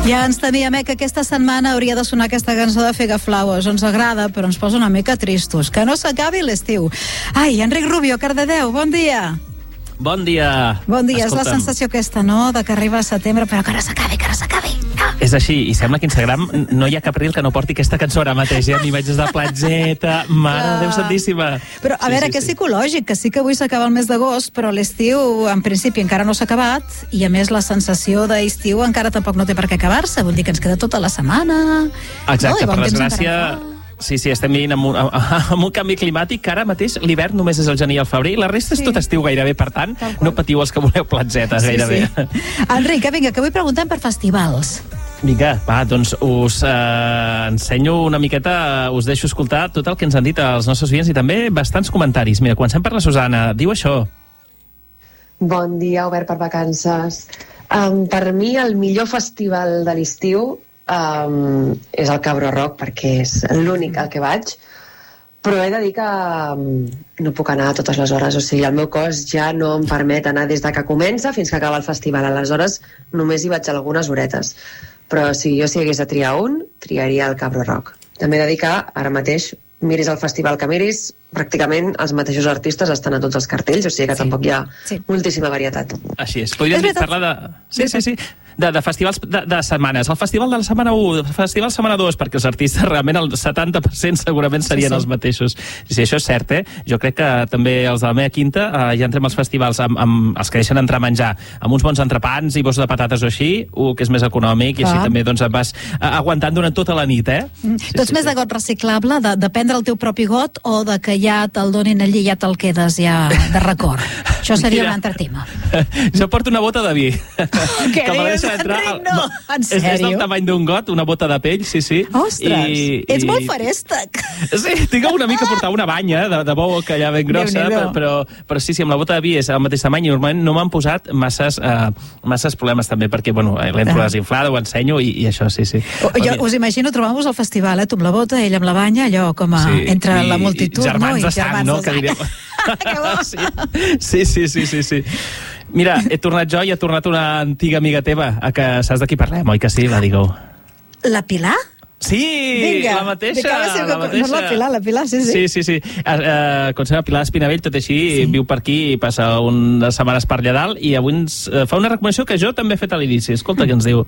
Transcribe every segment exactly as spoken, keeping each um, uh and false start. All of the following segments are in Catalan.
Ja ens temíem eh, que aquesta setmana hauria de sonar aquesta cançó de Fegaflaues. Ens agrada, però ens posa una mica tristos. Que no s'acabi l'estiu. Ai, Enric Rubio, Cardedeu, bon dia. Bon dia. Bon dia, Escolta'm. És la sensació aquesta, no?, de que arriba a setembre, però que no s'acabi, que no s'acabi. Ah. És així, i sembla que a Instagram no hi ha cap reel que no porti aquesta cançó ara mateix, eh? Amb imatges de platgeta, mare de Déu santíssima. Però, a sí, veure, sí, que és sí. psicològic, que sí que avui s'acaba el mes d'agost, però l'estiu, en principi, encara no s'ha acabat, i a més la sensació d'estiu encara tampoc no té per què acabar-se, vol dir que ens queda tota la setmana. Exacte, no? per desgràcia... Sí, sí, estem vivint amb un, amb un canvi climàtic que ara mateix l'hivern només és el gener i el febrer, i la resta sí. és tot estiu gairebé, per tant, no patiu els que voleu platzetes sí, gairebé. Sí. Enric, vinga, que avui preguntem per festivals. Vinga, va, doncs us eh, ensenyo una miqueta, us deixo escoltar tot el que ens han dit els nostres oients i també bastants comentaris. Mira, comencem per la Susana, diu això. Bon dia, obert per vacances. Um, per mi el millor festival de l'estiu Um, és el Cabro Rock, perquè és l'únic al que vaig, però he de dir que um, no puc anar a totes les hores, o sigui, el meu cos ja no em permet anar des de que comença fins que acaba el festival. Aleshores només hi vaig algunes horetes, però si jo si hagués de triar un, triaria el Cabro Rock. També he de dir que ara mateix miris el festival que miris, pràcticament els mateixos artistes estan a tots els cartells, o sigui que sí. tampoc hi ha sí. moltíssima varietat. Així és. Podríem dir, parlar de... Sí, sí, sí. De, de festivals de, de setmanes. El festival de la setmana u, el festival setmana dos, perquè els artistes realment el setanta per cent segurament serien sí, sí. els mateixos. Sí, això és cert, eh? Jo crec que també els de la meva quinta eh, ja entrem als festivals amb, amb els que deixen entrar a menjar amb uns bons entrepans i bossos de patates o així, uh, que és més econòmic, i així també doncs, et vas uh, aguantant durant tota la nit, eh? Mm. Sí, tu ets sí, més sí. de got reciclable, de, de prendre el teu propi got, o de que ja te'l donin allí i ja te'l quedes ja de record? Això seria Mira, un altre tema. Jo porto una bota de vi. Què dius, Enric? No, en sèrio? És, és del tamany d'un got, una bota de pell, sí, sí. Ostres, I, ets i... molt farèstec. Sí, tinc una mica a portar una banya de, de bou que ja ben grossa, però, però, però sí, sí, amb la bota de vi és el mateix tamany i normalment no m'han posat masses, uh, masses problemes també, perquè, bueno, l'entro desinflada, ho ensenyo i, i això, sí, sí. O, jo us imagino trobant-vos al festival, eh, tu amb la bota, ell amb la banya, allò com a, sí, entre la multitud, germans no? De sang, no? Que diríem... Que bo. Sí, sí, sí, sí, sí. Mira, he tornat jo i ha tornat una antiga amiga teva, a que saps de qui parlem, oi que sí? Va, digue-ho. La Pilar? Sí, Vinga, la mateixa. La mateixa. No, la Pilar, la Pilar, sí, sí. Sí, sí, sí. Uh, uh, Consellera Pilar Espinavell, tot així, sí. viu per aquí i passa unes setmanes per allà dalt i avui ens uh, fa una recomanació que jo també he fet a l'inici. Escolta mm. què ens diu.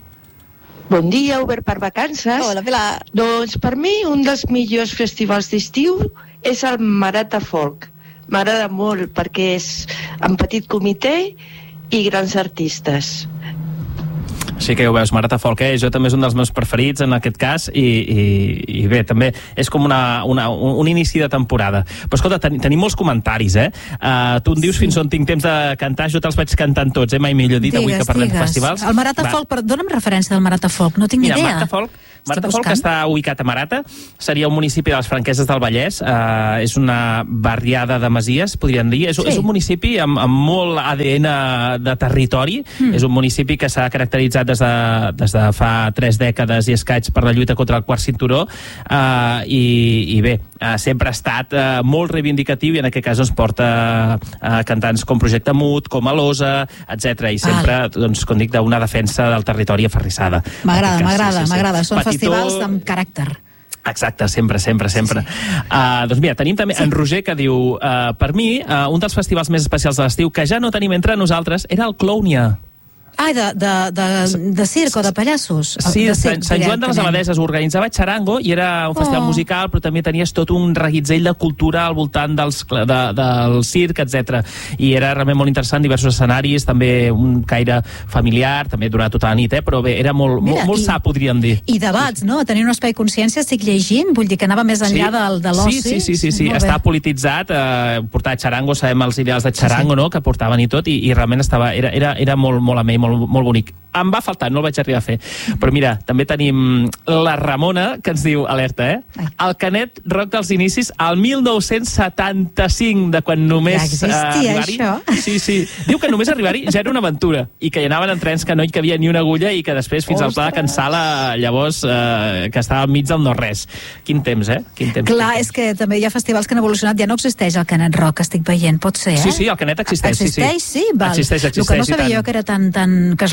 Bon dia, obert per vacances. Hola, Pilar. Doncs per mi un dels millors festivals d'estiu és el Marata Folk. M'agrada molt perquè és en petit comitè i grans artistes. Sí que ja ho veus, Marata Folk, eh? Jo també és un dels meus preferits en aquest cas i, i, i bé, també és com una, una, un, un inici de temporada. Però escolta, ten, tenim molts comentaris, eh? Uh, tu em dius sí. fins on tinc temps de cantar, jo te'ls vaig cantant tots, eh? Mai millor dit, digues, avui que parlem digues. de festivals. El Marata Va. Folk, però dóna'm referència del Marata Folk, no tinc ni Mira, idea. Marata Folk, Marata Folk està ubicat a Marata, seria un municipi de les Franqueses del Vallès, uh, és una barriada de masies, podríem dir, és, sí. és un municipi amb, amb molt A D N de territori, mm. és un municipi que s'ha caracteritzat des de, des de fa tres dècades i escaig per la lluita contra el quart cinturó, uh, i, i bé, uh, sempre ha estat uh, molt reivindicatiu i en aquest cas ens porta uh, cantants com Projecte Mut, com Alosa, etcètera, i sempre, ah. doncs, com dic, d'una defensa del territori aferrissada. M'agrada, m'agrada, sí, sí, sí. m'agrada. Són Petitó... festivals amb caràcter. Exacte, sempre, sempre, sempre. Sí, sí. Uh, doncs mira, tenim també sí. en Roger que diu uh, per mi, uh, un dels festivals més especials de l'estiu que ja no tenim entre nosaltres era el Clownia. Ai, de, de, de, de circ o de pallassos? Sí, de circ, Sant Joan de les Abadeses ho organitzava Charango i era un festival oh. musical, però també tenies tot un reguitzell de cultura al voltant dels, de, del circ, etcètera. I era realment molt interessant, diversos escenaris, també un caire familiar, també durava tota la nit, eh? Però bé, era molt, Mira, molt, molt i, sa, podríem dir. I debats, no? Tenir un espai consciència, estic llegint, vull dir que anava més enllà sí. del, de l'oci. Sí, sí, sí, sí, sí. Està polititzat, eh, portar Charango, sabem els ideals de Charango, sí, sí. no?, que portaven i tot, i, i realment estava, era, era, era molt, molt amè, molt, molt bonic. Em va faltar, no el vaig arribar a fer. Però mira, també tenim la Ramona, que ens diu, alerta, eh? Ai. El Canet Rock dels inicis, al mil nou-cents setanta-cinc, de quan només... Ja existia, uh, això? Sí, sí. Diu que només arribar-hi ja era una aventura, i que hi anaven en trens que no hi cabia ni una agulla, i que després fins Ostres. al pla de Can Sala, llavors, uh, que estava al mig del no-res. Quin temps, eh? Quin temps. Clar, quin és que també hi ha festivals que han evolucionat, ja no existeix el Canet Rock, estic veient, pot ser, eh? Sí, sí, el Canet existeix, existeix sí, sí. sí, val. Existeix, existeix. El que no sabia jo que era tan, tan, que es remuntava tan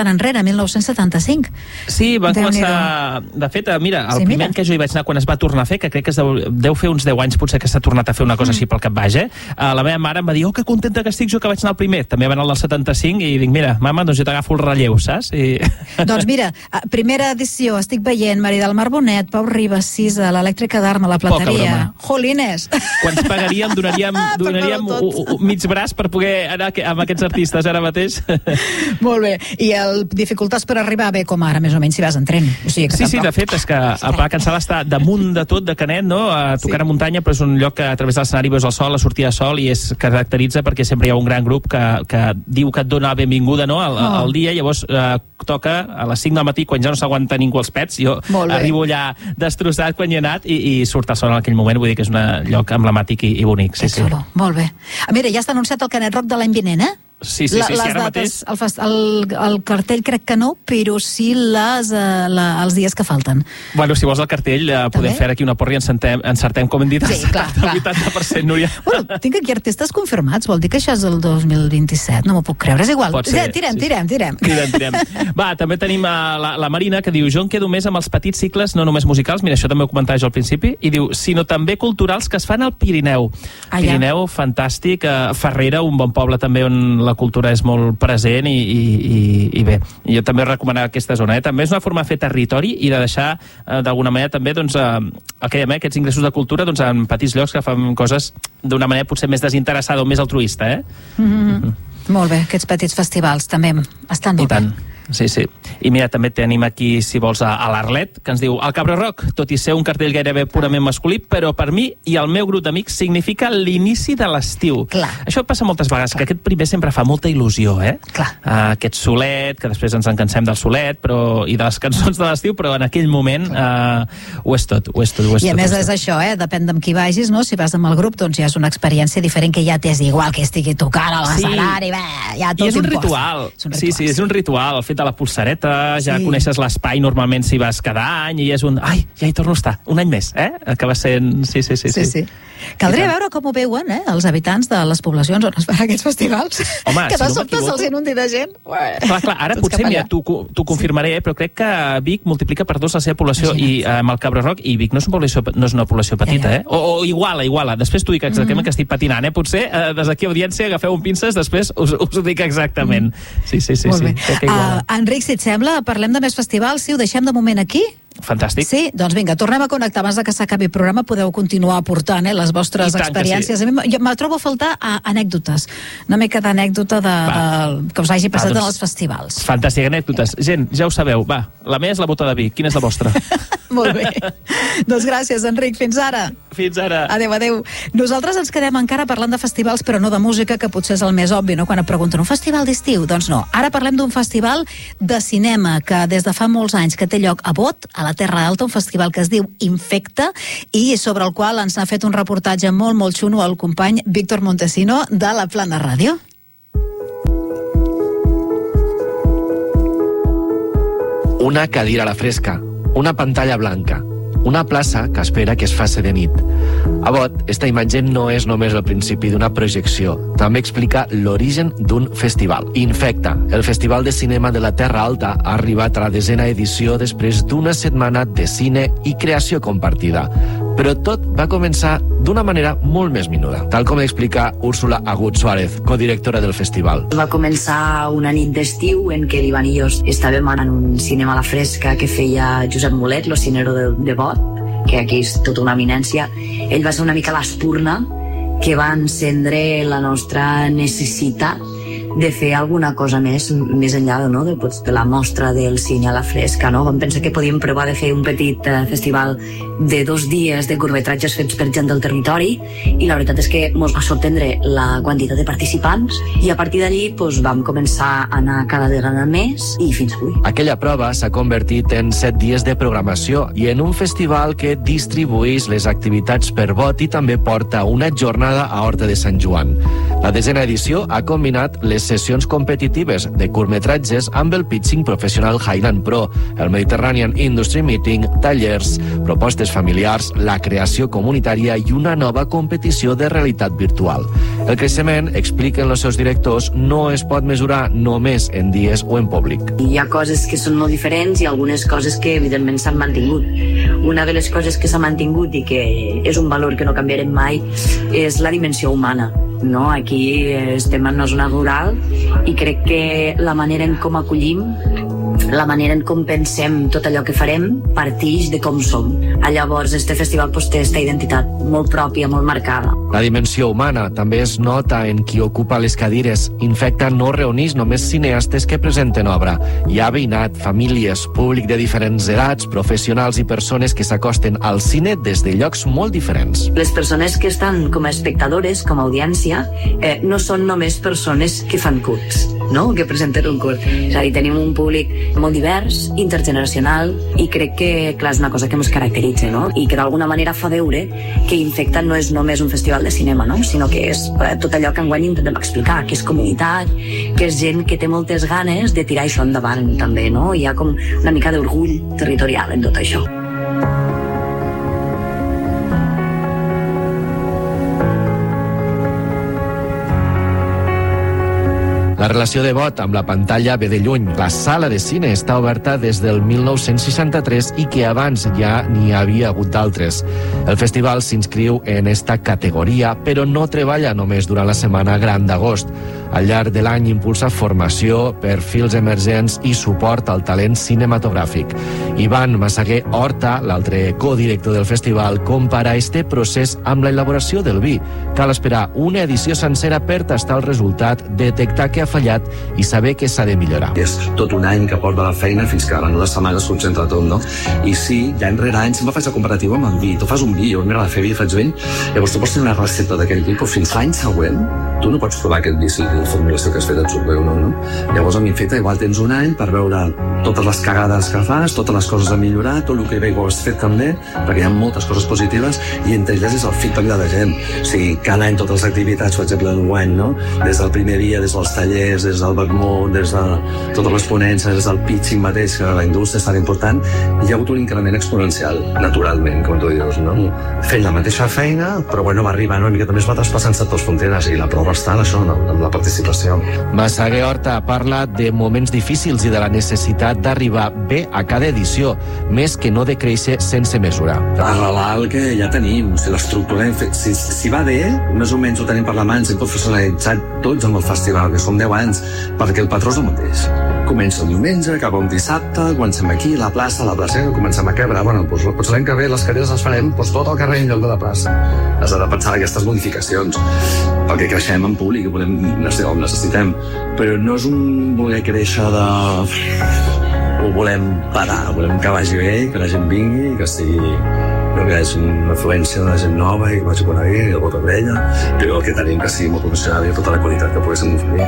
bastant enrere, mil nou-cents setanta-cinc. Sí, va començar... De fet, mira, el sí, primer mira. que jo hi vaig anar quan es va tornar a fer, que crec que es deu, deu fer uns deu anys potser que s'ha tornat a fer una cosa mm. així pel cap baix, eh? La meva mare em va dir, oh, que contenta que estic jo que vaig anar al primer. També va anar al del setanta-cinc i dic, mira, mama, doncs jo t'agafo el relleu, saps? I... Doncs mira, primera edició, estic veient Maria del Mar Bonet, Pau Ribas, Sisa, l'Elèctrica d'Arma, la Plateria. Jolines! Quants pagaríem? Donaríem, donaríem mig braç per poder anar amb aquests artistes ara mateix. Molt bé. I el dificultats per arribar bé com ara, més o menys, si vas en tren. O sigui que sí, sí, de fet, és que el Pla Can Sala està damunt de tot, de Canet, no? A tocar sí. a muntanya, però és un lloc que a través de l'escenari veus el sol, la sortida de sol, i es caracteritza perquè sempre hi ha un gran grup que, que diu que et dona benvinguda, no?, al, oh. al dia, llavors eh, toca a les cinc del matí, quan ja no s'aguanta ningú els pets, jo arribo allà destrossat quan hi he anat i, i surt el sol en aquell moment, vull dir que és un lloc emblemàtic i, i bonic. Sí, sí. Molt bé. Mira, ja està anunciat el Canet Rock de l'any vinent, eh? Sí, sí, sí, sí, ara mateix... El, el, el cartell crec que no, però sí les, uh, la, els dies que falten. Bueno, si vols el cartell, uh, podem fer aquí una porra i encertem, encertem com hem dit, sí, clar, clar. el vuitanta per cent, Núria. Bueno, tinc aquí artistes confirmats, vol dir que això és el dos mil vint-i-set, no m'ho puc creure, és igual. Ser, tirem, sí. tirem, tirem. Tirem, tirem. Va, també tenim uh, la, la Marina, que diu, jo em quedo més amb els petits cicles, no només musicals, mira, això també ho comentava jo al principi, i diu, sinó també culturals que es fan al Pirineu. Ah, Pirineu, ja. fantàstic, uh, Ferrera, un bon poble també on la cultura és molt present i, i, i, i bé, jo també recomanava aquesta zona, eh? També és una forma de fer territori i de deixar eh, d'alguna manera també doncs, eh, el que dèiem, eh, aquests ingressos de cultura doncs, en petits llocs que fan coses d'una manera potser més desinteressada o més altruista, eh? Mm-hmm. Mm-hmm. Molt bé, aquests petits festivals també estan molt I tant. Bé. Sí, sí. I mira, també tenim aquí, si vols, a, a l'Arlet, que ens diu, el Cabra Rock, tot i ser un cartell gairebé purament masculí, però per mi i el meu grup d'amics significa l'inici de l'estiu. Clar. Això passa moltes vegades, Clar. que aquest primer sempre fa molta il·lusió, eh? Clar. Uh, aquest solet, que després ens encansem del solet però, i de les cançons de l'estiu, però en aquell moment uh, ho és tot, ho és tot, ho és I a tot, més és tot. això, eh? Depèn d'amb qui vagis, no? Si vas amb el grup, doncs ja és una experiència diferent que ja t'és igual que estigui tocant a l'escenari, sí. bé, ja tot I és un impost. ritual. És un ritual. Sí, sí, és un ritual, el fet de la pulsareta, ja sí. coneixes l'espai normalment si vas cada any i és un... Ai, ja hi torno a estar, un any més, eh? Acaba sent... Sí, sí, sí. sí, sí. sí. Caldria veure com ho veuen, eh, els habitants de les poblacions on es fan aquests festivals. Home, que de si sobte no se'ls inundi de gent. Clar, clar, ara potser, mira, t'ho confirmaré, sí. però crec que Vic multiplica per dos la seva població i amb el Cabra Rock, i Vic no és una població, no és una població petita, eh? O, o Iguala, Iguala. Després t'ho dic exactament mm -hmm. que estic patinant, eh? Potser eh, des d'aquí, audiència, agafeu un pinces, després us, us ho dic exactament. Mm. Sí, sí, sí. Molt sí. bé. Uh, Enric, si et sembla, parlem de més festivals, si ho deixem de moment aquí? Fantàstic. Sí, doncs vinga, tornem a connectar. Abans de que s'acabi el programa podeu continuar aportant eh, les vostres experiències. Sí. A mi me trobo a faltar a anècdotes. Una mica d'anècdota de, de, que us hagi passat va, doncs, en els festivals. Fantàstic, anècdotes. Gent, ja ho sabeu. Va, la meva és la bota de vi. Quina és la vostra? Molt bé. Doncs gràcies, Enric. Fins ara. Fins ara. Adéu, adéu. Nosaltres ens quedem encara parlant de festivals, però no de música, que potser és el més obvi, no? Quan et pregunten un festival d'estiu, doncs no. Ara parlem d'un festival de cinema que des de fa molts anys que té lloc a Bot, a la Terra Alta, un festival que es diu Infecta i sobre el qual ens ha fet un reportatge molt, molt xuno el company Víctor Montesino de la Plana Ràdio. Una cadira a la fresca, una pantalla blanca, una plaça que espera que es faci de nit. A Bot, esta imatge no és només el principi d'una projecció, també explica l'origen d'un festival. Infecta, el Festival de Cinema de la Terra Alta, ha arribat a la desena edició després d'una setmana de cine i creació compartida. Però tot va començar d'una manera molt més minuda, tal com explica Úrsula Agut Suárez, codirectora del festival. Va començar una nit d'estiu en què l'Ivan i jo estàvem en un cinema a la fresca que feia Josep Mulet, lo cinero de, de Bot, que aquí és tota una eminència. Ell va ser una mica l'espurna que va encendre la nostra necessitat de fer alguna cosa més, més enllà no? de, de la mostra del cine a la fresca. No? Vam pensar que podíem provar de fer un petit eh, festival de dos dies de curtmetratges fets per gent del territori i la veritat és que ens va sorprendre la quantitat de participants i a partir d'allí pues, vam començar a anar cada vegada més i fins avui. Aquella prova s'ha convertit en set dies de programació i en un festival que distribueix les activitats per Bot i també porta una jornada a Horta de Sant Joan. La desena edició ha combinat les les sessions competitives de curtmetratges amb el pitching professional Highland Pro, el Mediterranean Industry Meeting, tallers, propostes familiars, la creació comunitària i una nova competició de realitat virtual. El creixement, expliquen els seus directors, no es pot mesurar només en dies o en públic. Hi ha coses que són molt diferents i algunes coses que evidentment s'han mantingut. Una de les coses que s'ha mantingut i que és un valor que no canviarem mai és la dimensió humana. No? Aquí estem en una zona rural i crec que la manera en com acollim, la manera en com pensem tot allò que farem partix de com som. Llavors, este festival pues, té aquesta identitat molt pròpia, molt marcada. La dimensió humana també es nota en qui ocupa les cadires. Infecta no reuneix només cineastes que presenten obra. Hi ha veïnat, famílies, públic de diferents edats, professionals i persones que s'acosten al cine des de llocs molt diferents. Les persones que estan com a espectadores, com a audiència, eh, no són només persones que fan curts, no? Que presenten un curt. És a dir, tenim un públic molt divers, intergeneracional, i crec que, clar, és una cosa que ens caracteritza, no? I que d'alguna manera fa veure que Infecta no és només un festival de cinema, no? Sinó que és tot allò que enguany intentem explicar, que és comunitat, que és gent que té moltes ganes de tirar això endavant, també, no? Hi ha com una mica d'orgull territorial en tot això. La relació de vot amb la pantalla ve de lluny. La sala de cine està oberta des del mil nou-cents seixanta-tres i que abans ja n'hi havia hagut d'altres. El festival s'inscriu en esta categoria, però no treballa només durant la setmana gran d'agost. Al llarg de l'any impulsa formació, perfils emergents i suport al talent cinematogràfic. Ivan Massaguer Horta, l'altre codirector del festival, compara este procés amb la elaboració del vi. Cal esperar una edició sencera per tastar el resultat, detectar què ha fallat i saber què s'ha de millorar. És tot un any que porta la feina fins que en unes setmanes es concentra tot, no? I sí, ja enrere anys sempre faig la comparativa amb el vi. Tu fas un vi, jo m'agrada fer vi, faig vell, llavors tu pots tenir una recepta d'aquell vi, però fins l'any següent tu no pots provar aquest vi si la formulació que has fet et surt bé o no, no? Llavors amb Infecta igual tens un any per veure totes les cagades que fas, totes les coses a millorar, tot el que bé ho has fet també, perquè hi ha moltes coses positives i entre elles és el feedback de la gent. O sigui, cada any totes les activitats, per exemple, d'enguany, no? Des del primer dia, des dels tallers, des del vermut, des de totes les ponències, des del pitching mateix, que la indústria és tan important, hi ha hagut un increment exponencial, naturalment, com tu dius, no? Fent la mateixa feina, però bueno, va arribar, no? Una mica també es va traspassant sectors fronteres i la prova està en això, no? En la participació. Massaguer Horta parla de moments difícils i de la necessitat d'arribar bé a cada edició, més que no de créixer sense mesurar. Arrelar el que ja tenim, si l'estructura, si, si va bé, més o menys ho tenim per la mà, ens hem professionalitzat tots amb el festival, que som deu anys, perquè el patró és el mateix. Comença el diumenge, acaba un dissabte, comencem aquí, la plaça, la plaça, comencem a quebrar, bueno, doncs, potser l'any que ve les cadires les farem doncs, tot el carrer en lloc de la plaça. Has de pensar en aquestes modificacions, perquè creixem en públic, volem, necessitem, però no és un voler créixer de... ho volem parar, volem que vagi bé, que la gent vingui, que sigui... que hi hagi una influència de gent nova i que vagi conegui, i el vot amb ella, però el que tenim que sigui molt professional i tota la qualitat que poguéssim oferir.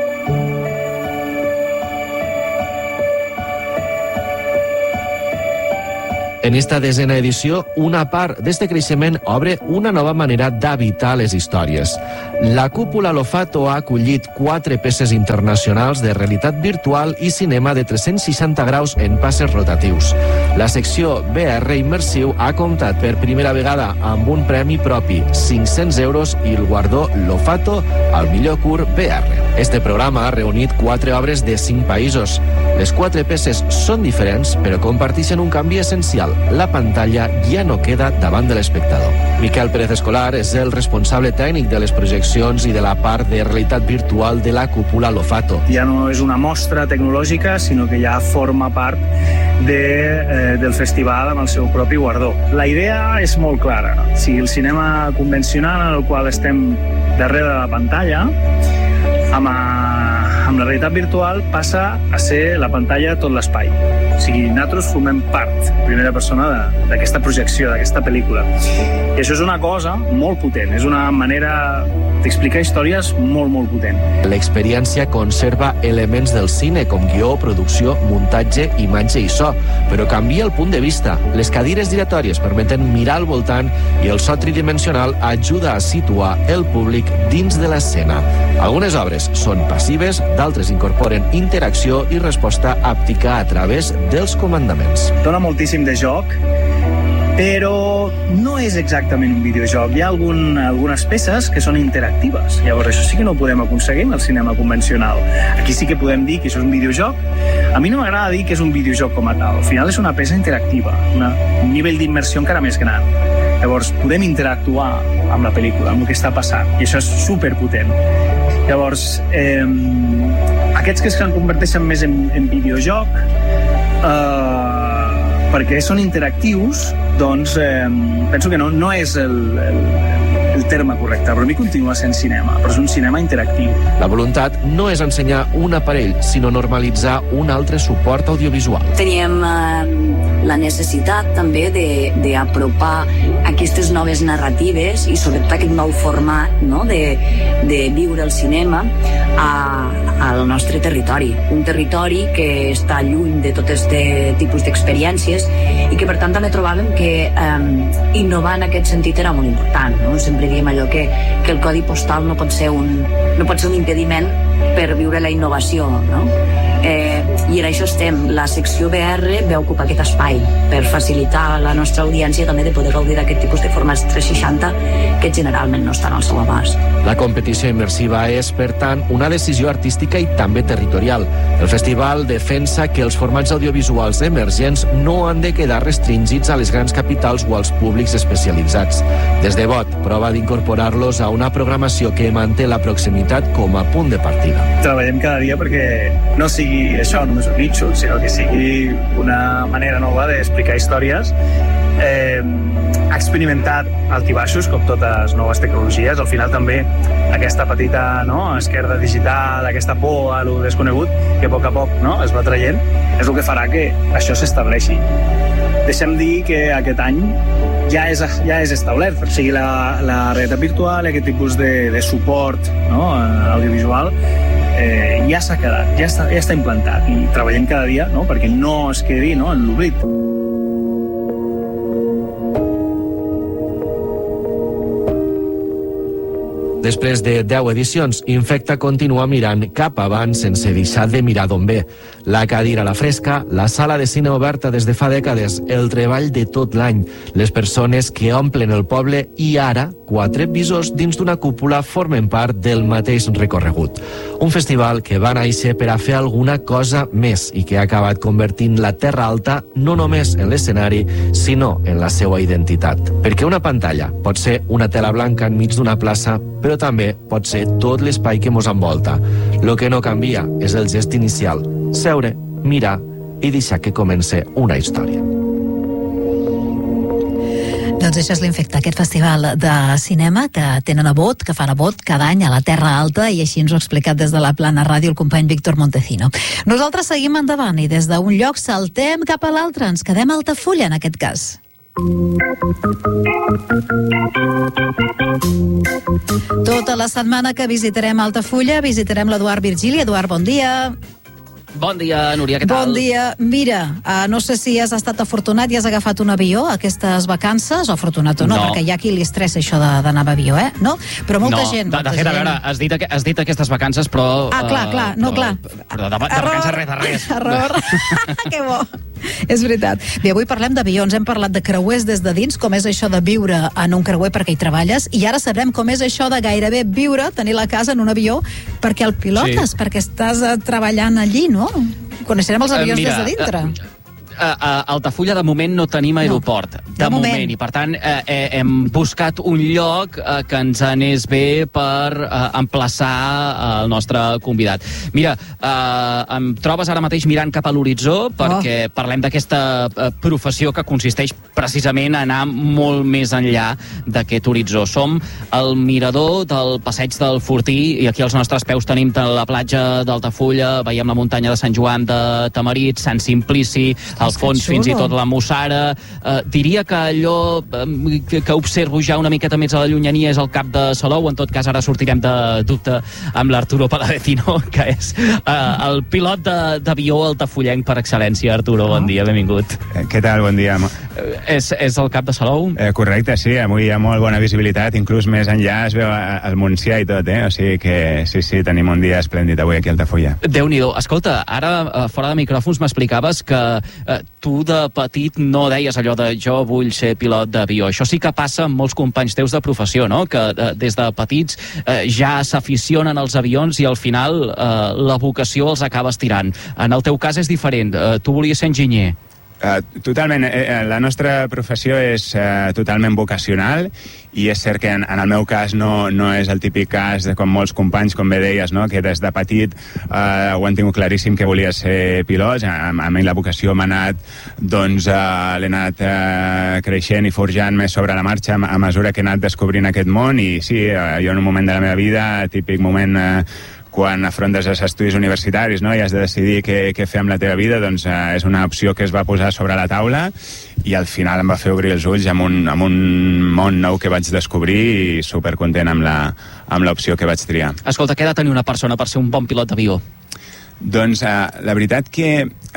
En esta desena edició, una part d'este creixement obre una nova manera d'habitar les històries. La Cúpula Lofato ha acollit quatre peces internacionals de realitat virtual i cinema de tres-cents seixanta graus en passes rotatius. La secció V R Immersiu ha comptat per primera vegada amb un premi propi, cinc-cents euros, i el guardó Lofato al millor curt V R. Este programa ha reunit quatre obres de cinc països. Les quatre peces són diferents, però comparteixen un canvi essencial. La pantalla ja no queda davant de l'espectador. Miquel Pérez Escolar és el responsable tècnic de les projeccions i de la part de realitat virtual de la Cúpula Lofato. Ja no és una mostra tecnològica, sinó que ja forma part de, eh, del festival amb el seu propi guardó. La idea és molt clara. Si el cinema convencional en el qual estem darrere de la pantalla, amb, a, amb la realitat virtual passa a ser la pantalla tot l'espai. O sigui, nosaltres formem part, primera persona, d'aquesta projecció, d'aquesta pel·lícula. I això és una cosa molt potent, és una manera t'explica històries molt, molt potents. L'experiència conserva elements del cine, com guió, producció, muntatge, imatge i so, però canvia el punt de vista. Les cadires giratòries permeten mirar al voltant i el so tridimensional ajuda a situar el públic dins de l'escena. Algunes obres són passives, d'altres incorporen interacció i resposta àptica a través dels comandaments. Dona moltíssim de joc, però no és exactament un videojoc. Hi ha algun, algunes peces que són interactives. Llavors, això sí que no ho podem aconseguir en el cinema convencional. Aquí sí que podem dir que això és un videojoc. A mi no m'agrada dir que és un videojoc com a tal. Al final és una peça interactiva, una, un nivell d'immersió encara més gran. Llavors, podem interactuar amb la pel·lícula, amb el que està passant, i això és superpotent. Llavors, eh, aquests que es converteixen més en, en videojoc, eh, perquè són interactius, doncs eh, penso que no, no és el, el, el terme correcte. Per mi continua sent cinema, però és un cinema interactiu. La voluntat no és ensenyar un aparell, sinó normalitzar un altre suport audiovisual. Teníem eh, la necessitat també d'apropar aquestes noves narratives i sobretot aquest nou format, no?, de, de viure el cinema a, al nostre territori. Un territori que està lluny de tot aquest tipus d'experiències i que per tant també trobàvem que eh, innovar en aquest sentit era molt important, no? Sempre diem allò que, que el codi postal no pot ser un, no pot ser un impediment per viure la innovació, no? Eh, i en això estem. La secció V R va ocupar aquest espai per facilitar a la nostra audiència també de poder gaudir d'aquest tipus de formats tres seixanta que generalment no estan al seu abast. La competició immersiva és, per tant, una decisió artística i també territorial. El festival defensa que els formats audiovisuals emergents no han de quedar restringits a les grans capitals o als públics especialitzats. Des de Vot prova d'incorporar-los a una programació que manté la proximitat com a punt de partida. Treballem cada dia perquè no sigui això, només un nínxol, sinó que sigui una manera nova d'explicar històries. Eh, ha experimentat altibaixos, com totes noves tecnologies. Al final també aquesta petita, no, esquerda digital, aquesta por a lo desconegut, que a poc a poc, no, es va traient, és el que farà que això s'estableixi. Deixem dir que aquest any ja és, ja és establert, o sigui, la, la realitat virtual, aquest tipus de, de suport, no, audiovisual, eh, ja s'ha quedat, ja està, ja està implantat, i treballem cada dia, no, perquè no es quedi, no, en l'oblit. Després de deu edicions, Infecta continua mirant cap avant sense deixar de mirar d'on ve. La cadira a la fresca, la sala de cine oberta des de fa dècades, el treball de tot l'any, les persones que omplen el poble i ara, quatre visors dins d'una cúpula formen part del mateix recorregut. Un festival que va néixer per a fer alguna cosa més i que ha acabat convertint la Terra Alta no només en l'escenari, sinó en la seva identitat. Perquè una pantalla pot ser una tela blanca enmig d'una plaça, però també pot ser tot l'espai que mos envolta. Lo que no canvia és el gest inicial, seure, mirar i deixar que comence una història. Doncs això és l'Infecta, aquest festival de cinema que tenen a Vot, que fan a Vot cada any a la Terra Alta, i així ens ho ha explicat des de la Plana Ràdio el company Víctor Montecino. Nosaltres seguim endavant i des d'un lloc saltem cap a l'altre, ens quedem a Altafulla en aquest cas. Tota la setmana que visitarem Altafulla visitarem l'Eduard Virgili. Eduard, bon dia. Bon dia, Núria, què tal? Bon dia. Mira, uh, no sé si has estat afortunat i has agafat un avió aquestes vacances, o afortunat o no, no. perquè hi ha qui li estressa això d'anar a avió, eh? No? Però molta no, gent... De, molta de fet, gent... a veure, has dit, has dit aquestes vacances, però... Ah, clar, clar, no, uh, clar. Però de, de, de vacances res de res. Error. Que bo. És veritat. Bé, avui parlem d'avions, hem parlat de creuers des de dins, com és això de viure en un creuer perquè hi treballes, i ara sabrem com és això de gairebé viure, tenir la casa en un avió perquè el pilotes, sí. perquè estàs uh, treballant allí, no? Coneixerem els avions uh, mira, des de dintre. Uh, A, a Altafulla de moment no tenim aeroport, no, de, de moment. moment, i per tant eh, eh, hem buscat un lloc eh, que ens anés bé per eh, emplaçar el nostre convidat. Mira, eh, em trobes ara mateix mirant cap a l'horitzó perquè oh. parlem d'aquesta eh, professió que consisteix precisament a anar molt més enllà d'aquest horitzó. Som al mirador del Passeig del Fortí i aquí als nostres peus tenim la platja d'Altafulla, veiem la muntanya de Sant Joan de Tamarit, Sant Simplici, el al fons fins i tot la Mussara. Uh, diria que allò uh, que, que observo ja una miqueta més a la llunyania és el Cap de Salou. En tot cas, ara sortirem de dubte amb l'Arturo Paladecino, que és uh, el pilot d'avió altafollenc per excel·lència. Arturo, bon dia, benvingut. Eh, què tal? Bon dia. Uh, és, és el Cap de Salou? Eh, correcte, sí. Avui hi ha molt bona visibilitat. Inclús més enllà es veu el Montsià i tot, eh? O sigui que sí, sí, tenim un dia esplèndid avui aquí a Altafulla. Déu-n'hi-do. Escolta, ara fora de micròfons m'explicaves que eh, tu de petit no deies allò de jo vull ser pilot d'avió. Això sí que passa amb molts companys teus de professió, no? Que eh, des de petits eh, ja s'aficionen als avions i al final eh, la vocació els acaba estirant. En el teu cas és diferent. Eh, tu volies ser enginyer. Uh, totalment, eh, la nostra professió és uh, totalment vocacional i és cert que en, en el meu cas no, no és el típic cas de com molts companys, com bé deies, no? Que des de petit uh, ho han tingut claríssim que volia ser pilot. A, a mi la vocació m'ha anat, doncs uh, l'he anat uh, creixent i forjant més sobre la marxa a, a mesura que he anat descobrint aquest món i sí, uh, jo en un moment de la meva vida, típic moment uh, quan afrontes els estudis universitaris, no? I has de decidir què, què fer amb la teva vida, doncs eh, és una opció que es va posar sobre la taula i al final em va fer obrir els ulls amb un, amb un món nou que vaig descobrir i supercontent amb la, amb l'opció que vaig triar. Escolta, què ha de tenir una persona per ser un bon pilot d'avió? Doncs eh, la veritat que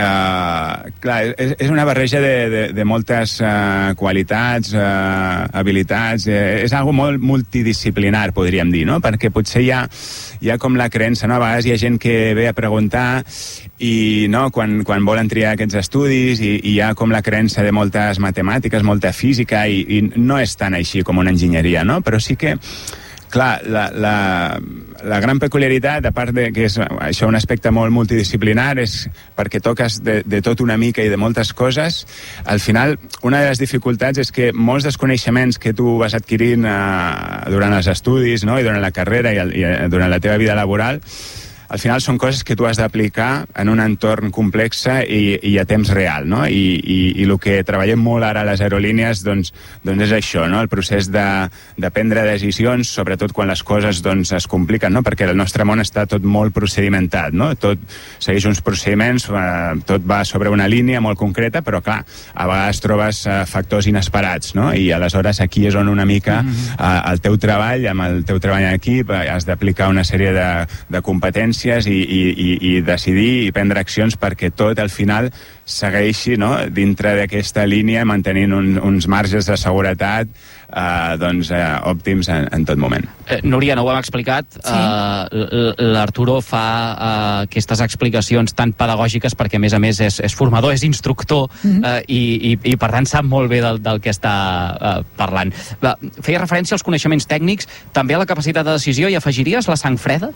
eh, clar, és, és una barreja de, de, de moltes eh, qualitats, eh, habilitats, eh, és algo molt multidisciplinar, podríem dir, no? Perquè potser hi ha, hi ha com la creença, no? A vegades hi ha gent que ve a preguntar i no, quan, quan volen triar aquests estudis i, i hi ha com la creença de moltes matemàtiques, molta física i, i no és tan així com una enginyeria, no? Però sí que clar, la, la, la gran peculiaritat, a part de que és això un aspecte molt multidisciplinar, és perquè toques de, de tot una mica i de moltes coses, al final una de les dificultats és que molts dels coneixements que tu vas adquirint eh, durant els estudis, no? I durant la carrera i, el, i durant la teva vida laboral, al final són coses que tu has d'aplicar en un entorn complex i, i a temps real, no? I, i, i el que treballem molt ara a les aerolínies doncs, doncs és això, no? El procés de, de prendre decisions, sobretot quan les coses doncs, es compliquen, no? Perquè el nostre món està tot molt procedimentat, no? Tot segueix uns procediments, eh, tot va sobre una línia molt concreta, però clar, a vegades trobes eh, factors inesperats, no? I aleshores aquí és on una mica eh, el teu treball, amb el teu treball en equip, eh, has d'aplicar una sèrie de, de competències I, i, i, i decidir i prendre accions perquè tot al final segueixi, no? Dintre d'aquesta línia, mantenint un, uns marges de seguretat eh, doncs, eh, òptims en, en tot moment. Eh, Núria, no ho hem explicat, sí. eh, l'Arturo fa eh, aquestes explicacions tan pedagògiques perquè a més a més és, és formador, és instructor mm-hmm. eh, i, i, i per tant sap molt bé del, del que està eh, parlant. Va, feia referència als coneixements tècnics, també a la capacitat de decisió, i afegiries la sang freda?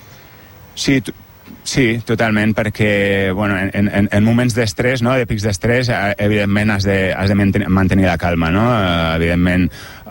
Sí, sí, totalment, perquè bueno, en, en, en moments d'estrès, no, de pics d'estrès, evidentment has de, has de mantenir la calma, no? Evidentment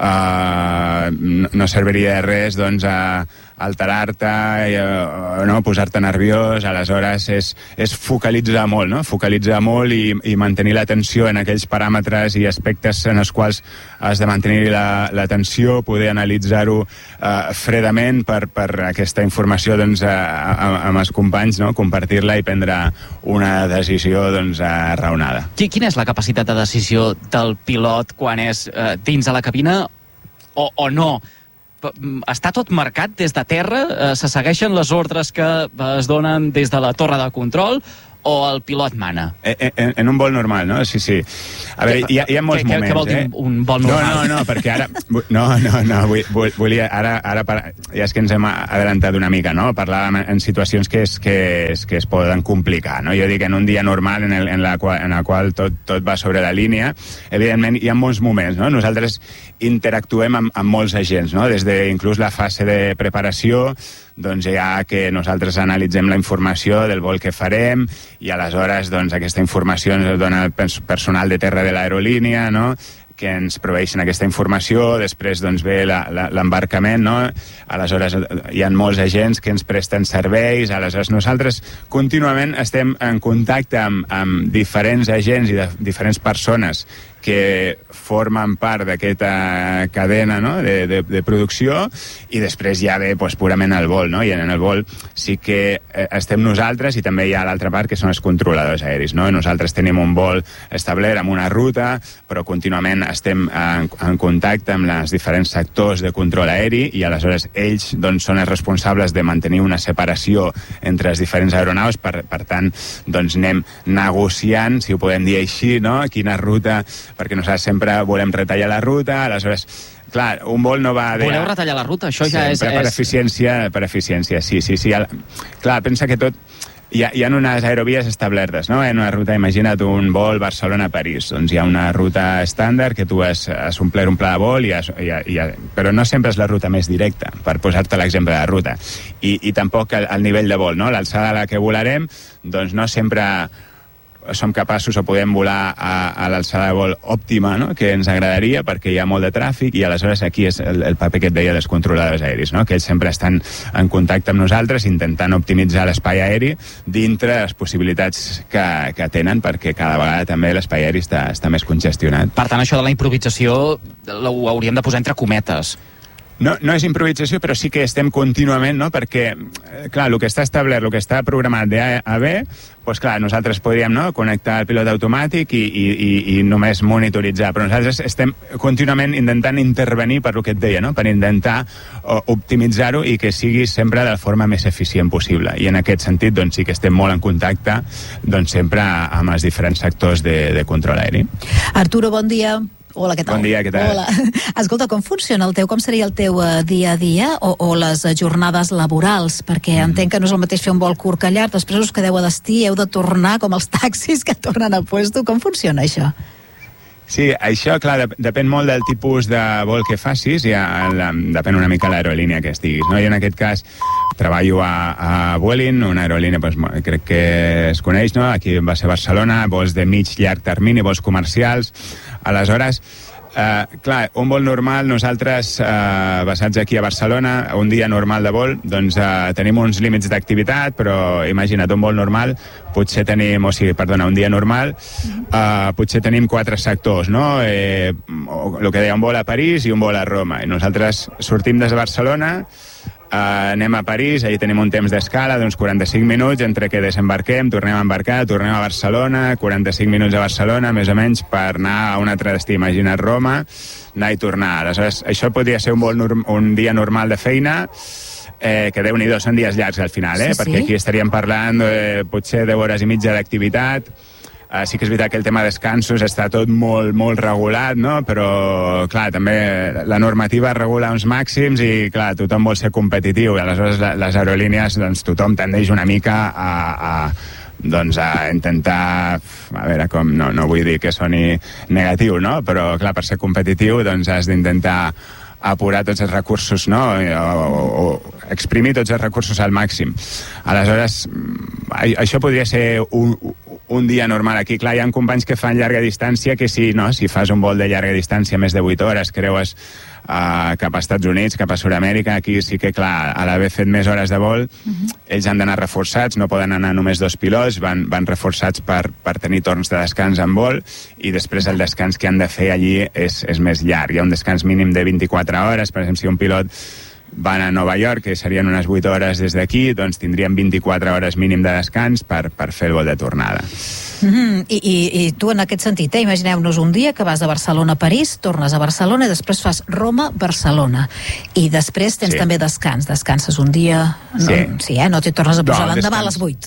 eh, no serviria de res doncs, a alterar-te, eh, no? Posar-te nerviós, aleshores és, és focalitzar molt, no? Focalitzar molt i, i mantenir l'atenció en aquells paràmetres i aspectes en els quals has de mantenir l'atenció, la, poder analitzar-ho eh, fredament per, per aquesta informació doncs, a, a, amb els companys, no? Compartir-la i prendre una decisió doncs, raonada. Quina és la capacitat de decisió del pilot quan és eh, dins de la cabina o, o no? Està tot marcat des de terra? Eh, se segueixen les ordres que es donen des de la torre de control o el pilot mana? En, en un vol normal, no? Sí, sí. A veure, hi ha, hi ha molts què, moments, què vol dir eh? un vol normal? No, no, no, perquè ara... No, no, no, vull, volia... Ara, ara ja és que ens hem adelantat una mica, no? Parlàvem en situacions que es, que es, que es poden complicar, no? Jo dic en un dia normal en, el, en, la, qual, en la qual tot, tot va sobre la línia, evidentment hi ha molts moments, no? Nosaltres interactuem amb, amb molts agents, no? Des de inclús la fase de preparació, doncs ja que nosaltres analitzem la informació del vol que farem i aleshores doncs, aquesta informació ens dona el personal de terra de l'aerolínia, no? Que ens proveeixen aquesta informació, després doncs, ve l'embarcament, no? Aleshores hi ha molts agents que ens presten serveis, aleshores nosaltres contínuament estem en contacte amb, amb diferents agents i de, diferents persones que formen part d'aquesta cadena, no?, de, de, de producció, i després ja ve pues, purament el vol, no? I en el vol sí que eh, estem nosaltres, i també hi ha l'altra part que són els controladors aeris, no? Nosaltres tenim un vol establert amb una ruta, però contínuament estem en, en contacte amb els diferents sectors de control aeri, i aleshores ells doncs, són els responsables de mantenir una separació entre les diferents aeronaus. Per, per tant, doncs anem negociant, si ho podem dir així, no?, quina ruta, perquè nosaltres sempre volem retallar la ruta, aleshores, clar, un vol no va... De... Voleu retallar la ruta? Això ja és... Per és... eficiència, per eficiència, sí, sí, sí. Clar, pensa que tot... Hi ha, hi ha unes aerovies establertes, no? En una ruta, imagina't un vol Barcelona-París, doncs hi ha una ruta estàndard que tu has, has omplert un pla de vol, i has, i ha, i ha, però no sempre és la ruta més directa, per posar-te l'exemple de ruta. I, i tampoc el, el nivell de vol, no? L'alçada a la que volarem, doncs no sempre som capaços o podem volar a, a l'alçada de vol òptima, no?, que ens agradaria, perquè hi ha molt de tràfic, i aleshores aquí és el, el paper que et deia dels controladors aeris, no?, que ells sempre estan en contacte amb nosaltres intentant optimitzar l'espai aeri dintre les possibilitats que, que tenen, perquè cada vegada també l'espai aeri està, està més congestionat. Per tant, això de la improvisació ho hauríem de posar entre cometes. No, no és improvisació, però sí que estem contínuament, no?, perquè, clar, el que està establert, el que està programat de A a B, doncs clar, nosaltres podríem, no?, connectar el pilot automàtic i, i, i, i només monitoritzar, però nosaltres estem contínuament intentant intervenir, per el que et deia, no?, per intentar optimitzar-ho i que sigui sempre de la forma més eficient possible. I en aquest sentit, doncs sí que estem molt en contacte, doncs sempre amb els diferents sectors de, de control aeri. Arturo, bon dia. Hola, què tal? Bon dia, què tal? Hola. Escolta, com funciona el teu, com seria el teu uh, dia a dia o, o les uh, jornades laborals? Perquè mm. entenc que no és el mateix fer un vol curt que llarg, després us quedeu a destí, heu de tornar com els taxis que tornen a puesto. Com funciona això? Sí, això, clar, dep depèn molt del tipus de vol que facis, i a, a, depèn una mica l'aerolínia que estiguis, no? Jo en aquest cas treballo a, a Vueling, una aerolínia, doncs, crec que es coneix, no? Aquí va ser Barcelona, vols de mig llarg termini, vols comercials. Aleshores, eh, clar, un vol normal, nosaltres, eh, basats aquí a Barcelona, un dia normal de vol, doncs eh, tenim uns límits d'activitat, però imagina't, un vol normal, potser tenim, o sigui, perdona, un dia normal, eh, potser tenim quatre sectors, no? Eh, el que deia, un vol a París i un vol a Roma. I nosaltres sortim des de Barcelona, Uh, anem a París, allà tenim un temps d'escala d'uns quaranta-cinc minuts, entre que desembarquem, tornem a embarcar, tornem a Barcelona, quaranta-cinc minuts a Barcelona, més o menys, per anar a un altre destí, imagina't Roma, anar i tornar. Aleshores, això podria ser un, vol un dia normal de feina, eh, que Déu-n'hi-do, són dies llargs al final, eh? Sí, perquè sí. Aquí estaríem parlant de potser deu hores i mitja d'activitat. Uh, sí que és veritat que el tema de descansos està tot molt, molt regulat, no? Però, clar, també la normativa regula uns màxims i, clar, tothom vol ser competitiu. I aleshores les aerolínies, doncs, tothom tendeix una mica a, a, doncs, a intentar... A veure, com, no, no vull dir que soni negatiu, no? Però, clar, per ser competitiu, doncs, has d'intentar apurar tots els recursos, no? O, o, o exprimir tots els recursos al màxim. Aleshores, això podria ser un, un dia normal aquí. Clar, hi ha companys que fan llarga distància, que si, no, si fas un vol de llarga distància més de vuit hores, creues uh, cap a Estats Units, cap a Sud-amèrica, aquí sí que, clar, a l'haver fet més hores de vol, uh-huh. ells han d'anar reforçats, no poden anar només dos pilots, van, van reforçats per, per tenir torns de descans en vol, i després el descans que han de fer allí és, és més llarg. Hi ha un descans mínim de vint-i-quatre hores, per exemple, si un pilot van a Nova York, que serien unes vuit hores des d'aquí, doncs tindríem vint-i-quatre hores mínim de descans per, per fer el vol de tornada. Mm-hmm. I, i, I tu, en aquest sentit, eh? Imagineu-nos un dia que vas de Barcelona a París, tornes a Barcelona i després fas Roma-Barcelona. I després tens sí. també descans. Descanses un dia... No, sí. sí, eh? No t'hi tornes a posar no, l'endemà a les vuit.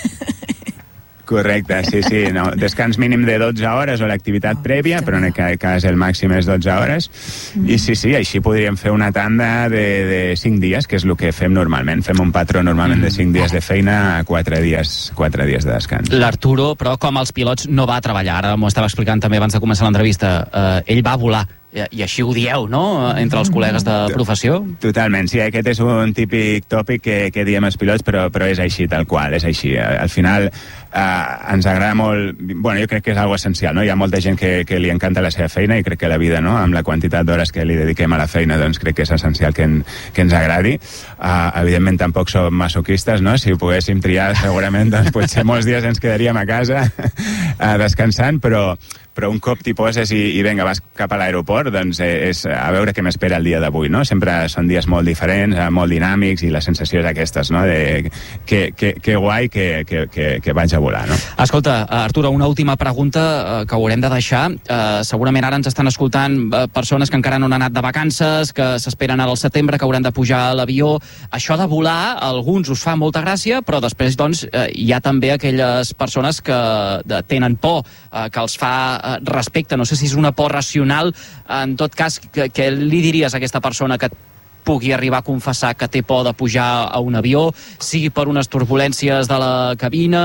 Correcte, sí, sí. No, descans mínim de dotze hores o l'activitat oh, prèvia, però en aquest cas el màxim és dotze hores. Mm. I sí, sí, així podríem fer una tanda de, de cinc dies, que és el que fem normalment. Fem un patró normalment mm. de cinc dies de feina a quatre dies, quatre dies de descans. L'Arturo, però com els pilots, no va treballar. Ara m'ho estava explicant també abans de començar l'entrevista. Uh, ell va volar. I així ho dieu, no?, entre els col·legues de professió? Totalment, sí, aquest és un típic tòpic que, que diem els pilots, però, però és així, tal qual, és així. Al final, Uh, ens agrada molt... Bueno, jo crec que és algo essencial, no? Hi ha molta gent que, que li encanta la seva feina i crec que la vida, no?, amb la quantitat d'hores que li dediquem a la feina, doncs crec que és essencial que, en, que ens agradi. Uh, evidentment, tampoc som masoquistes, no? Si ho poguéssim triar, segurament, doncs potser molts dies ens quedaríem a casa uh, descansant, però... però un cop t'hi poses i, i vinga, vas cap a l'aeroport, doncs és a veure què m'espera el dia d'avui, no? Sempre són dies molt diferents, molt dinàmics, i la sensació és aquestes, no? De que, que, que guai que, que, que, que vaig a volar, no? Escolta, Arturo, una última pregunta eh, que haurem de deixar. Eh, segurament ara ens estan escoltant eh, persones que encara no han anat de vacances, que s'esperen ara al setembre, que hauran de pujar a l'avió. Això de volar, a alguns us fa molta gràcia, però després, doncs, eh, hi ha també aquelles persones que de, tenen por, eh, que els fa respecte, no sé si és una por racional. En tot cas, què li diries a aquesta persona que pugui arribar a confessar que té por de pujar a un avió, sigui per unes turbulències de la cabina,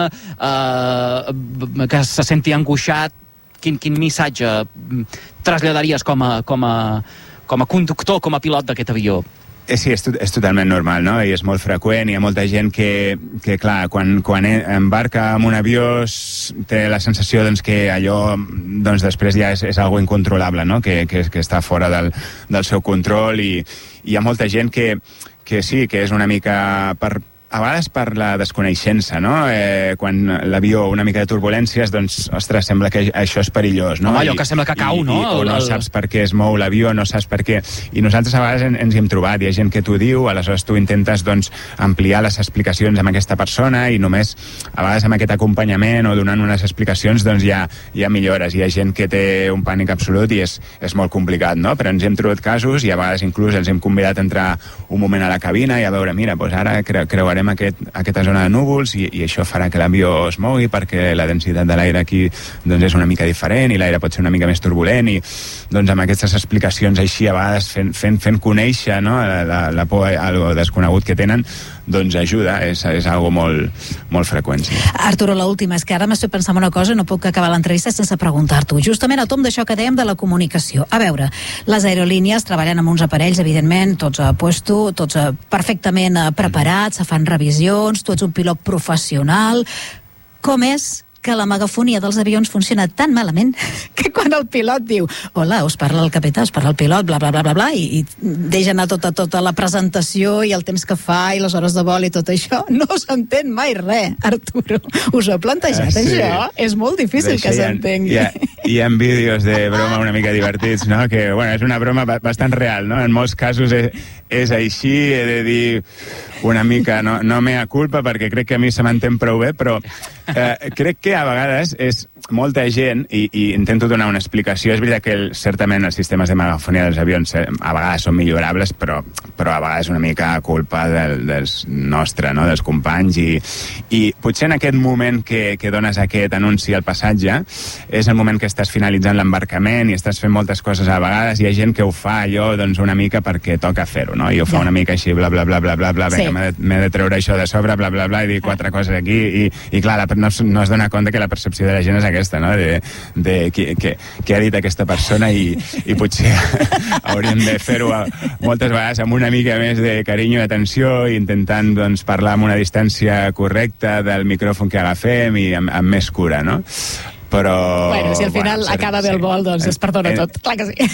eh, que se senti angoixat? Quin, quin missatge traslladaries com a, com a, com a conductor, com a pilot d'aquest avió? Sí, és, és totalment normal, no? I és molt freqüent, hi ha molta gent que, que clar, quan, quan embarca en un avió té la sensació, doncs, que allò, doncs, després ja és, és algo incontrolable, no? Que, que, que està fora del, del seu control, i, i hi ha molta gent que, que sí, que és una mica per... a vegades per la desconeixença, no? Eh, quan l'avió, una mica de turbulències, doncs, ostres, sembla que això és perillós, no? Home, allò que sembla que cau, I, no? I, o no saps per què es mou l'avió, no saps per què. I nosaltres a vegades en, ens hi hem trobat, hi ha gent que t'ho diu, aleshores tu intentes, doncs, ampliar les explicacions amb aquesta persona, i només, a vegades amb aquest acompanyament o donant unes explicacions, doncs hi ha, hi ha millores. Hi ha gent que té un pànic absolut i és, és molt complicat, no? Però ens hem trobat casos, i a vegades inclús els hem convidat a entrar un moment a la cabina i a veure, mira, doncs ara cre creuarem Aquest, aquesta zona de núvols, i, i això farà que l'avió es mogui perquè la densitat de l'aire aquí, doncs, és una mica diferent, i l'aire pot ser una mica més turbulent, i doncs amb aquestes explicacions així, a vegades fent, fent, fent conèixer, no?, la, la, la por a algo desconegut que tenen, doncs ajuda, és, és algo molt, molt freqüent. Sí. Arturo, l'última, és que ara m'estic pensant en una cosa, no puc acabar l'entrevista sense preguntar-t'ho. Justament a tom d'això que dèiem de la comunicació. A veure, les aerolínies treballen amb uns aparells, evidentment, tots a puesto, tots a, perfectament a, preparats, se fan revisions, tu ets un pilot professional. Com és que la megafonia dels avions funciona tan malament que quan el pilot diu hola, us parla el capità, us parla el pilot, bla, bla, bla, bla, bla, i, i deixa anar tota, tota la presentació i el temps que fa i les hores de vol i tot això, no s'entén mai res, Arturo. Us ho he plantejat, ah, sí. Això? És molt difícil Deixa, que s'entengui. Hi ha, hi ha vídeos de broma una mica divertits, no?, que, bueno, és una broma bastant real, no? En molts casos és, és així, he de dir una mica, no, no mea culpa, perquè crec que a mi se m'entén prou bé, però eh, crec que a vegades és molta gent, i, i intento donar una explicació. És veritat que el, certament els sistemes de megafonia dels avions eh, a vegades són millorables, però, però a vegades una mica culpa del, dels nostre, no?, dels companys, i, i potser en aquest moment que, que dones aquest anunci al passatge és el moment que estàs finalitzant l'embarcament i estàs fent moltes coses a vegades. Hi ha gent que ho fa allò, doncs, una mica perquè toca fer-ho, no? I ho fa ja. una mica així, bla, bla, bla, bla, bla, bla, sí. M'he de, de treure això de sobre, bla, bla, bla, i dir quatre coses aquí, i, i clar, la, no, no es dona compte que la percepció de la gent és aquesta, no?, de, de què, què, què ha dit aquesta persona, i, i potser hauríem de fer-ho moltes vegades amb una mica més de carinyo i atenció, intentant, doncs, parlar amb una distància correcta del micròfon que agafem i amb, amb més cura, no? Però... Bueno, si al final bueno, acaba bé el vol, doncs es perdona en, tot, clar que sí.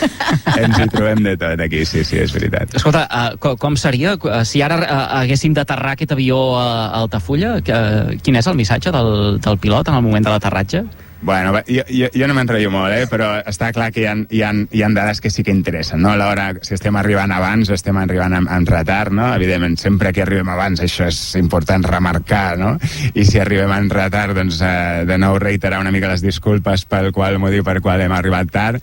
Ens hi trobem de tot aquí, sí, sí, és veritat. Escolta, uh, com, com seria, uh, si ara uh, haguéssim d'aterrar aquest avió a, a Altafulla, uh, quin és el missatge del, del pilot en el moment de l'aterratge? Bueno, jo, jo, jo no m'enrotllo molt, eh? Però està clar que hi ha, hi, ha, hi ha dades que sí que interessen, no? A l'hora, si estem arribant abans o estem arribant amb, amb retard, no? Evidentment, sempre que arribem abans això és important remarcar, no? I si arribem en retard, doncs eh, de nou reiterar una mica les disculpes pel qual motiu per qual hem arribat tard.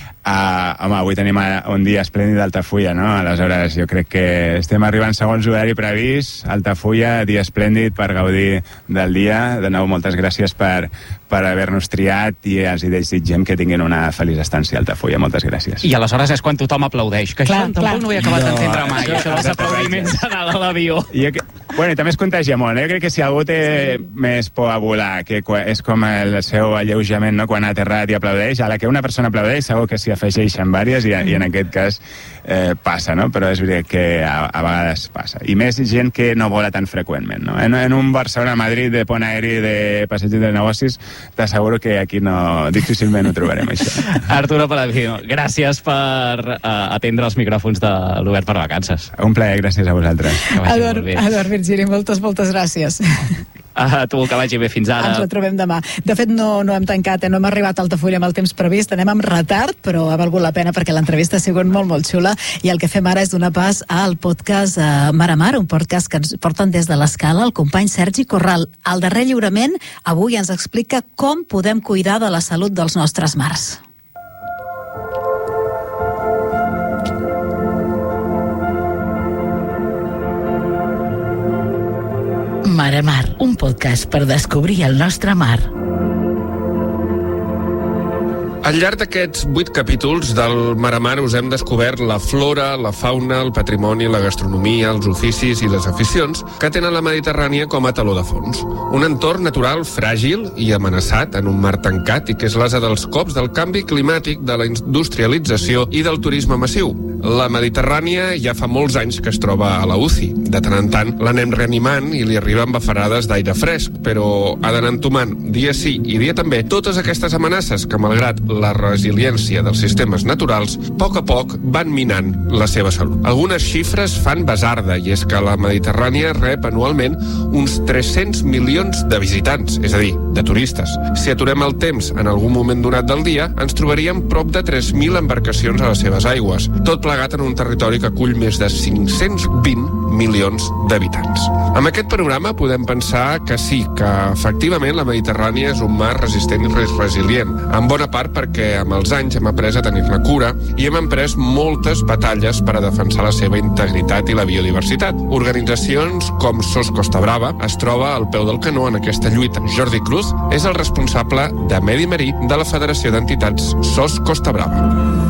Uh, home, avui tenim un dia esplèndid d'Altafulla, no? Aleshores, jo crec que estem arribant segons l'horari previst. Altafulla, dia esplèndid per gaudir del dia. De nou, moltes gràcies per, per haver-nos triat, i els hi desitgem que tinguin una feliç estància a Altafulla. Moltes gràcies. I aleshores és quan tothom aplaudeix, que clar, això tampoc clar. no ho he acabat no, d'entendre mai, això, això dels aplaudiments a dalt de l'avió. Que, bueno, i també es contagia molt, eh? Jo crec que si algú té sí. més por a volar, que és com el seu alleujament, no?, quan ha aterrat i aplaudeix, a la que una persona aplaudeix, segur que si afegeixen vàries, i, i en aquest cas eh, passa, no? Però és veritat que a, a vegades passa. I més gent que no vola tan freqüentment, no? En, en un Barcelona-Madrid de pont aeri de passeig de negocis, t'asseguro que aquí no, difícilment ho trobarem, això. Arturo Paladino, gràcies per uh, atendre els micròfons de l'Obert per Vacances. Un plaer, gràcies a vosaltres. Eduard, Eduard Virgili, moltes, moltes gràcies. A tu, que vagi bé, fins ara. Ens retrobem demà. De fet, no, no hem tancat, eh? No hem arribat a Altafulla amb el temps previst, anem amb retard, però ha valgut la pena perquè l'entrevista ha sigut molt, molt xula, i el que fem ara és donar pas al podcast eh, Mar a Mar, un podcast que ens porten des de l'Escala el company Sergi Corral. Al darrer lliurament, avui ens explica com podem cuidar de la salut dels nostres mars. Mar a Mar, un podcast per descobrir el nostre mar. Al llarg d'aquests vuit capítols del Mar a Mar us hem descobert la flora, la fauna, el patrimoni, la gastronomia, els oficis i les aficions que tenen la Mediterrània com a taló de fons. Un entorn natural fràgil i amenaçat en un mar tancat i que és l'ase dels cops del canvi climàtic, de la industrialització i del turisme massiu. La Mediterrània ja fa molts anys que es troba a la U C I. De tant en tant l'anem reanimant i li arriben bafarades d'aire fresc, però ha d'anar entomant dia sí i dia també totes aquestes amenaces que, malgrat la resiliència dels sistemes naturals, a poc a poc van minant la seva salut. Algunes xifres fan basarda, i és que la Mediterrània rep anualment uns tres-cents milions de visitants, és a dir, de turistes. Si aturem el temps en algun moment donat del dia, ens trobaríem prop de tres mil embarcacions a les seves aigües, tot plegat en un territori que acull més de cinc-cents vint milions d'habitants. Amb aquest panorama podem pensar que sí, que efectivament la Mediterrània és un mar resistent i resilient, en bona part perquè amb els anys hem après a tenir-ne cura i hem emprès moltes batalles per a defensar la seva integritat i la biodiversitat. Organitzacions com SOS Costa Brava es troba al peu del canó en aquesta lluita. Jordi Cruz és el responsable de Medi Marí de la Federació d'Entitats SOS Costa Brava.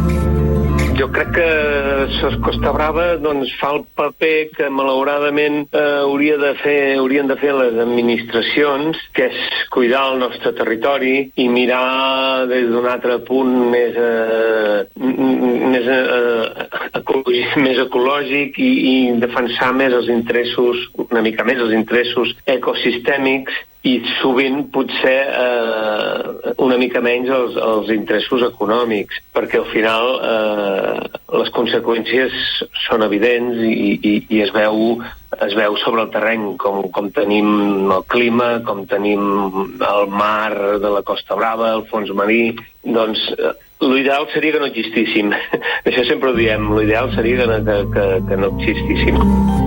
Jo crec que SOS Costa Brava doncs, fa el paper que malauradament eh, hauria de fer, haurien de fer les administracions, que és cuidar el nostre territori i mirar des d'un altre punt més, eh, més, eh, ecològic, més ecològic i, i defensar més els interessos, una mica més els interessos ecosistèmics, i sovint potser eh, una mica menys els, els interessos econòmics, perquè al final eh, les conseqüències són evidents i, i, i es veu es veu sobre el terreny, com, com tenim el clima, com tenim el mar de la Costa Brava, el fons marí. Doncs eh, l'ideal seria que no existissin. Això sempre ho diem, l'ideal seria que, que, que, que no existissin.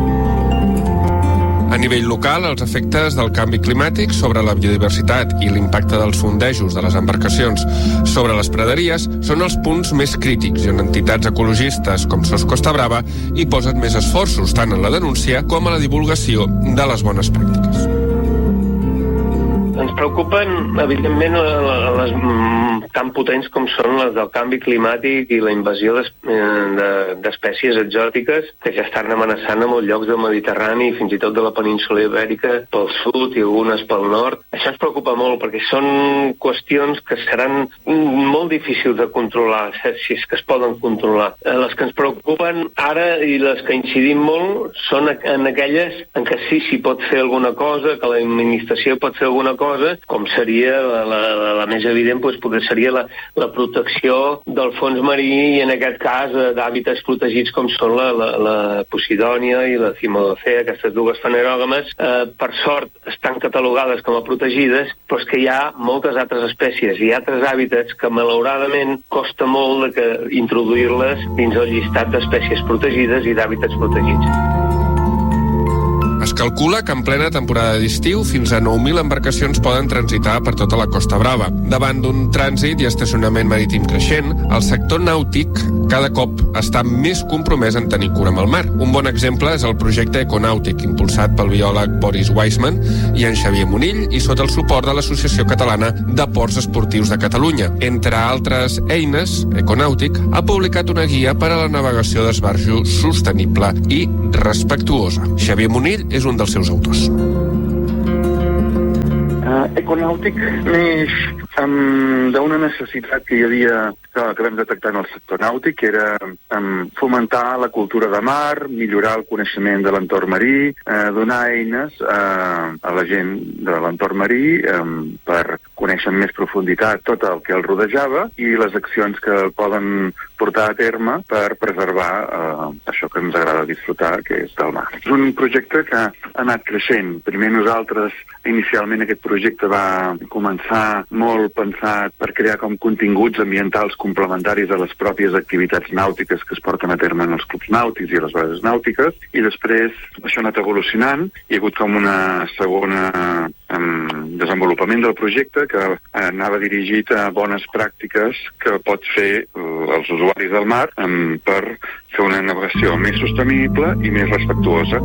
A nivell local, els efectes del canvi climàtic sobre la biodiversitat i l'impacte dels fondejos de les embarcacions sobre les praderies són els punts més crítics i on entitats ecologistes com SOS Costa Brava hi posen més esforços, tant en la denúncia com a la divulgació de les bones pràctiques. Ens preocupen, evidentment, les tan potents com són les del canvi climàtic i la invasió d'espècies exòtiques que ja estan amenaçant a molts llocs del Mediterrani i fins i tot de la península Ibèrica pel sud i algunes pel nord. Això ens preocupa molt perquè són qüestions que seran molt difícils de controlar, si és que es poden controlar. Les que ens preocupen ara i les que incidim molt són en aquelles en què sí s'hi pot fer alguna cosa, que l'administració pot fer alguna cosa, com seria la, la, la més evident, doncs, potser seria la, la protecció del fons marí i en aquest cas d'hàbitats protegits com són la, la, la Posidònia i la Cimodocea, aquestes dues fanerògames, eh, per sort estan catalogades com a protegides, però és que hi ha moltes altres espècies i altres hàbitats que malauradament costa molt de que introduir-les dins el llistat d'espècies protegides i d'hàbitats protegits. Es calcula que en plena temporada d'estiu fins a nou mil embarcacions poden transitar per tota la Costa Brava. Davant d'un trànsit i estacionament marítim creixent, el sector nàutic cada cop està més compromès en tenir cura amb el mar. Un bon exemple és el projecte Econàutic, impulsat pel biòleg Boris Weissman i en Xavier Munill i sota el suport de l'Associació Catalana de Ports Esportius de Catalunya. Entre altres eines, Econàutic ha publicat una guia per a la navegació d'esbarjo sostenible i respectuosa. Xavier Munill és un dels seus autors. Econàutic neix um, d'una necessitat que hi havia, que, que vam detectar en el sector nàutic, que era um, fomentar la cultura de mar, millorar el coneixement de l'entorn marí, eh, donar eines eh, a la gent de l'entorn marí um, per conèixer amb més profunditat tot el que el rodejava i les accions que poden portar a terme per preservar eh, això que ens agrada disfrutar, que és del mar. És un projecte que ha anat creixent. Primer nosaltres, inicialment aquest projecte va començar molt pensat per crear com continguts ambientals complementaris a les pròpies activitats nàutiques que es porten a terme en els clubs nàutics i a les bases nàutiques, i després això ha anat evolucionant. Hi ha hagut com una segona um, desenvolupament del projecte que anava dirigit a bones pràctiques que pot fer uh, els usuaris del mar um, per fer una navegació més sostenible i més respectuosa.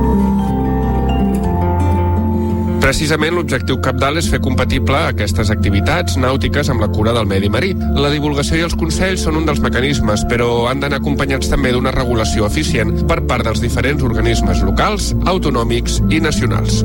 Precisament l'objectiu cabdal és fer compatible aquestes activitats nàutiques amb la cura del medi marí. La divulgació i els consells són un dels mecanismes, però han d'anar acompanyats també d'una regulació eficient per part dels diferents organismes locals, autonòmics i nacionals.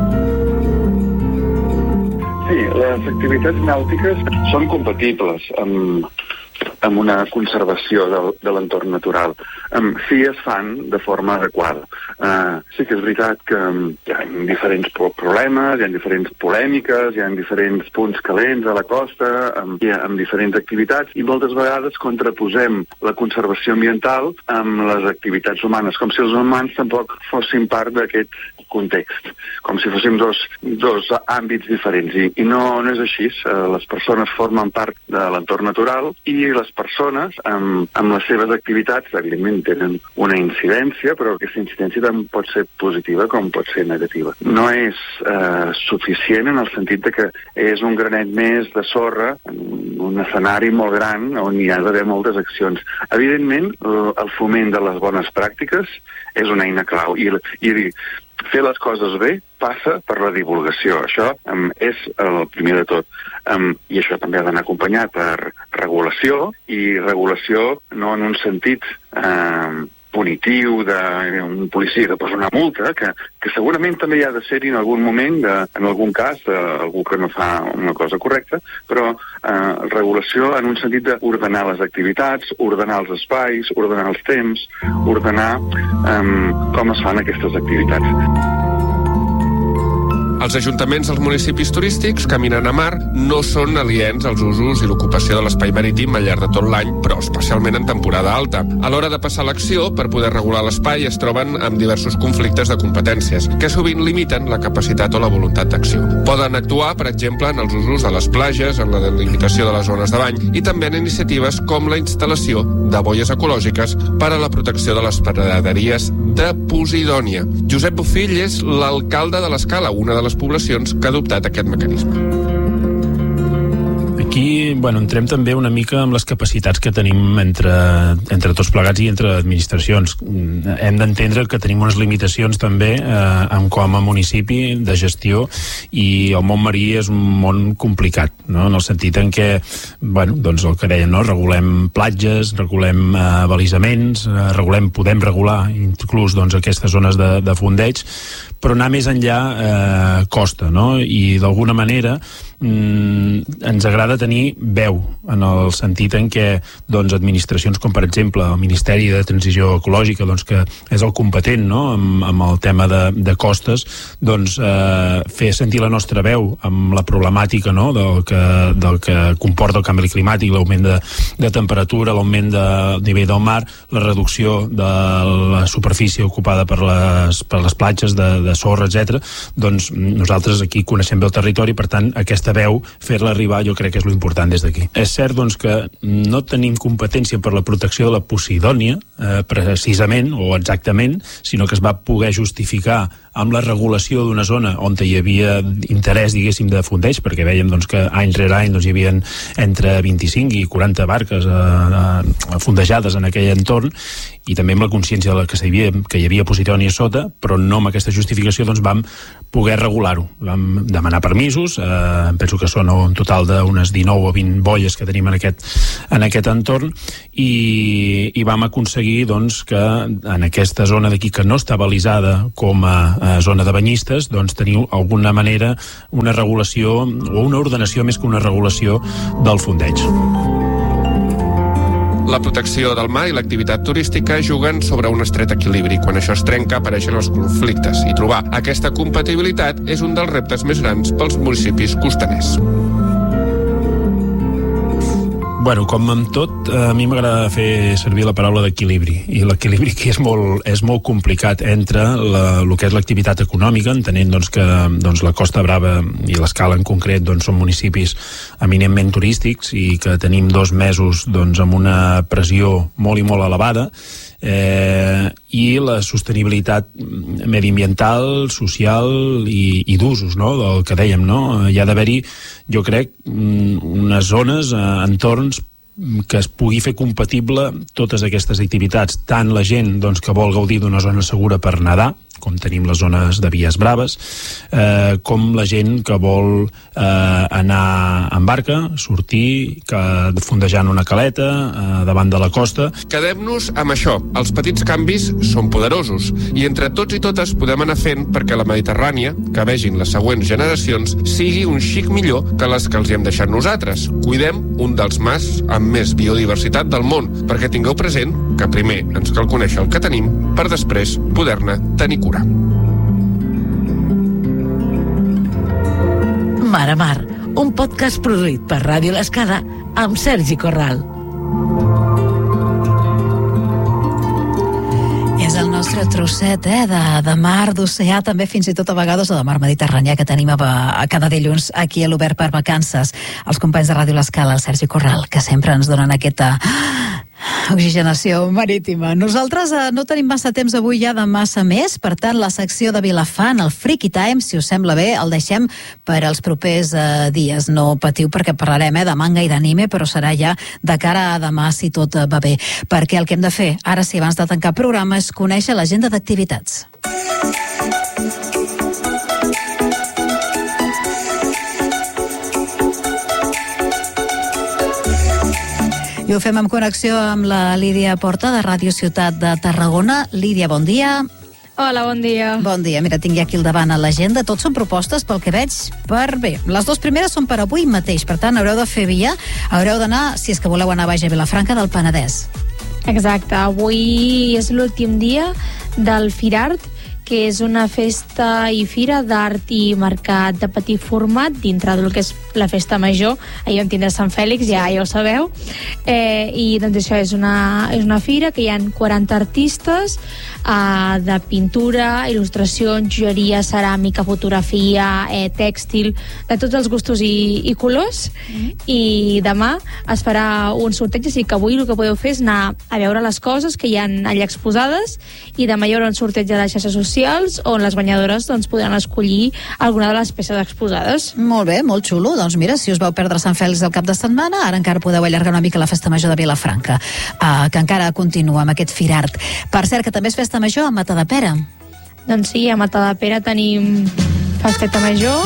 Sí, les activitats nàutiques són compatibles amb, amb una conservació del, de l'entorn natural, um, si es fan de forma adequada. Uh, sí que és veritat que um, hi ha diferents problemes, hi ha diferents polèmiques, hi ha diferents punts calents a la costa, um, hi ha, amb diferents activitats, i moltes vegades contraposem la conservació ambiental amb les activitats humanes, com si els humans tampoc fossin part d'aquest context, com si fóssim dos, dos àmbits diferents, i, i no, no és així. Uh, les persones formen part de l'entorn natural i les persones, amb, amb les seves activitats, evidentment tenen una incidència, però aquesta incidència tant pot ser positiva com pot ser negativa. No és eh, suficient en el sentit de que és un granet més de sorra en un escenari molt gran on hi ha d'haver moltes accions. Evidentment, el foment de les bones pràctiques és una eina clau, i, i fer les coses bé passa per la divulgació. Això um, és el primer de tot. Um, I això també ha d'anar acompanyat per regulació, i regulació no en un sentit um, punitiu d'un policia que posa una multa, que, que segurament també hi ha de ser-hi en algun moment, de, en algun cas, de, algú que no fa una cosa correcta, però eh, regulació en un sentit d'ordenar les activitats, ordenar els espais, ordenar els temps, ordenar eh, com es fan aquestes activitats. Els ajuntaments dels municipis turístics que minen a mar no són aliens als usos i l'ocupació de l'espai marítim al llarg de tot l'any, però especialment en temporada alta. A l'hora de passar l'acció, per poder regular l'espai, es troben amb diversos conflictes de competències, que sovint limiten la capacitat o la voluntat d'acció. Poden actuar, per exemple, en els usos de les platges, en la delimitació de les zones de bany, i també en iniciatives com la instal·lació de boies ecològiques per a la protecció de les praderies de Posidònia. Josep Bofill és l'alcalde de l'Escala, una de les poblacions que ha adoptat aquest mecanisme. Aquí, bueno, entrem també una mica amb les capacitats que tenim entre, entre tots plegats i entre administracions. Hem d'entendre que tenim unes limitacions també eh, en com a municipi de gestió, i el món marí és un món complicat, no? En el sentit en què, bueno, doncs el que dèiem, no? Regulem platges, regulem eh, balisaments, eh, regulem, podem regular inclús doncs, aquestes zones de, de fondeig, però anar més enllà eh, costa, no? I d'alguna manera mm, ens agrada tenir veu, en el sentit en què doncs, administracions com per exemple el Ministeri de Transició Ecològica, doncs, que és el competent, no? amb, amb el tema de, de costes, doncs eh, fer sentir la nostra veu amb la problemàtica, no? del, que, del que comporta el canvi climàtic, l'augment de, de temperatura, l'augment del nivell del mar, la reducció de la superfície ocupada per les, per les platges de, de sorra, etcètera. Doncs nosaltres aquí coneixem bé el territori, per tant aquesta veu, fer-la arribar, jo crec que és l'important des d'aquí. És cert doncs que no tenim competència per la protecció de la Posidònia eh, precisament o exactament, sinó que es va poder justificar amb la regulació d'una zona on hi havia interès, diguéssim, de fondeig, perquè veiem doncs, que any rere any doncs, hi havia entre vint-i-cinc i quaranta barques eh, eh, fondejades en aquell entorn, i també amb la consciència de que, hi havia, que hi havia Posidònia sota, però no amb aquesta justificació doncs, vam poder regular-ho. Vam demanar permisos, eh, penso que són un total d'unes dinou o vint boies que tenim en aquest, en aquest entorn, i, i vam aconseguir doncs, que en aquesta zona d'aquí, que no està balisada com a eh, zona de banyistes, doncs teniu alguna manera una regulació o una ordenació més que una regulació del fondeig. La protecció del mar i l'activitat turística juguen sobre un estret equilibri. Quan això es trenca, apareixen els conflictes. I trobar aquesta compatibilitat és un dels reptes més grans pels municipis costaners. Bueno, com amb tot, a mi m'agrada fer servir la paraula d'equilibri, i l'equilibri que és molt, és molt complicat entre la, el que és l'activitat econòmica, entenent doncs, que doncs, la Costa Brava i l'Escala en concret doncs, són municipis eminentment turístics i que tenim dos mesos doncs, amb una pressió molt i molt elevada, eh, i la sostenibilitat mediambiental, social i, i d'usos, no?, del que dèiem, no? Hi ha d'haver-hi, jo crec, unes zones, eh, entorns que es pugui fer compatible totes aquestes activitats, tant la gent doncs, que vol gaudir d'una zona segura per nedar, com tenim les zones de vies braves, eh, com la gent que vol eh, anar en barca, sortir, que fondejant una caleta eh, davant de la costa. Quedem-nos amb això. Els petits canvis són poderosos i entre tots i totes podem anar fent perquè la Mediterrània, que vegin les següents generacions, sigui un xic millor que les que els hi hem deixat nosaltres. Cuidem un dels mars amb més biodiversitat del món, perquè tingueu present que primer ens cal conèixer el que tenim per després poder-ne tenir cura. Mar a Mar, un podcast produït per Ràdio L'Escala amb Sergi Corral. És el nostre trosset eh, de, de mar, d'oceà, també fins i tot a vegades de mar Mediterrània que tenim a, a cada dilluns aquí a l'Obert per Vacances. Els companys de Ràdio L'Escala, el Sergi Corral, que sempre ens donen aquesta oxigenació marítima. Nosaltres eh, no tenim massa temps avui ja de massa més, per tant la secció de Vilafant, el Freaky Time, si us sembla bé, el deixem per als propers eh, dies. No patiu perquè parlarem eh, de manga i d'anime, però serà ja de cara a demà si tot eh, va bé. Perquè el que hem de fer, ara sí, abans de tancar programa, és conèixer l'agenda d'activitats. I ho fem en connexió amb la Lídia Porta de Ràdio Ciutat de Tarragona. Lídia, bon dia. Hola, bon dia. Bon dia. Mira, tinc ja aquí al davant a l'agenda. Tots són propostes, pel que veig, per bé. Les dues primeres són per avui mateix, per tant, haureu de fer via. Haureu d'anar, si és que voleu anar baix a Vilafranca del Penedès. Exacte. Avui és l'últim dia del Firart, que és una festa i fira d'art i mercat de petit format dintre del que és la festa major, allà on tindrà Sant Fèlix, ja, ja ho sabeu. Eh, I doncs això és una, és una fira que hi ha quaranta artistes eh, de pintura, il·lustracions, joieria, ceràmica, fotografia, eh, tèxtil, de tots els gustos i, i colors. Mm. I demà es farà un sorteig, així que avui el que podeu fer és anar a veure les coses que hi ha allà exposades, i demà hi haurà un sorteig a les xarxes socials on les guanyadores doncs, podran escollir alguna de les peces exposades. Molt bé, molt xulo. Doncs mira, si us vau perdre Sant Fèlix el cap de setmana, ara encara podeu allargar una mica la festa major de Vilafranca, uh, que encara continua amb aquest firart. Per cert, que també és festa major a Matadepera. Doncs sí, a Matadepera tenim festa major.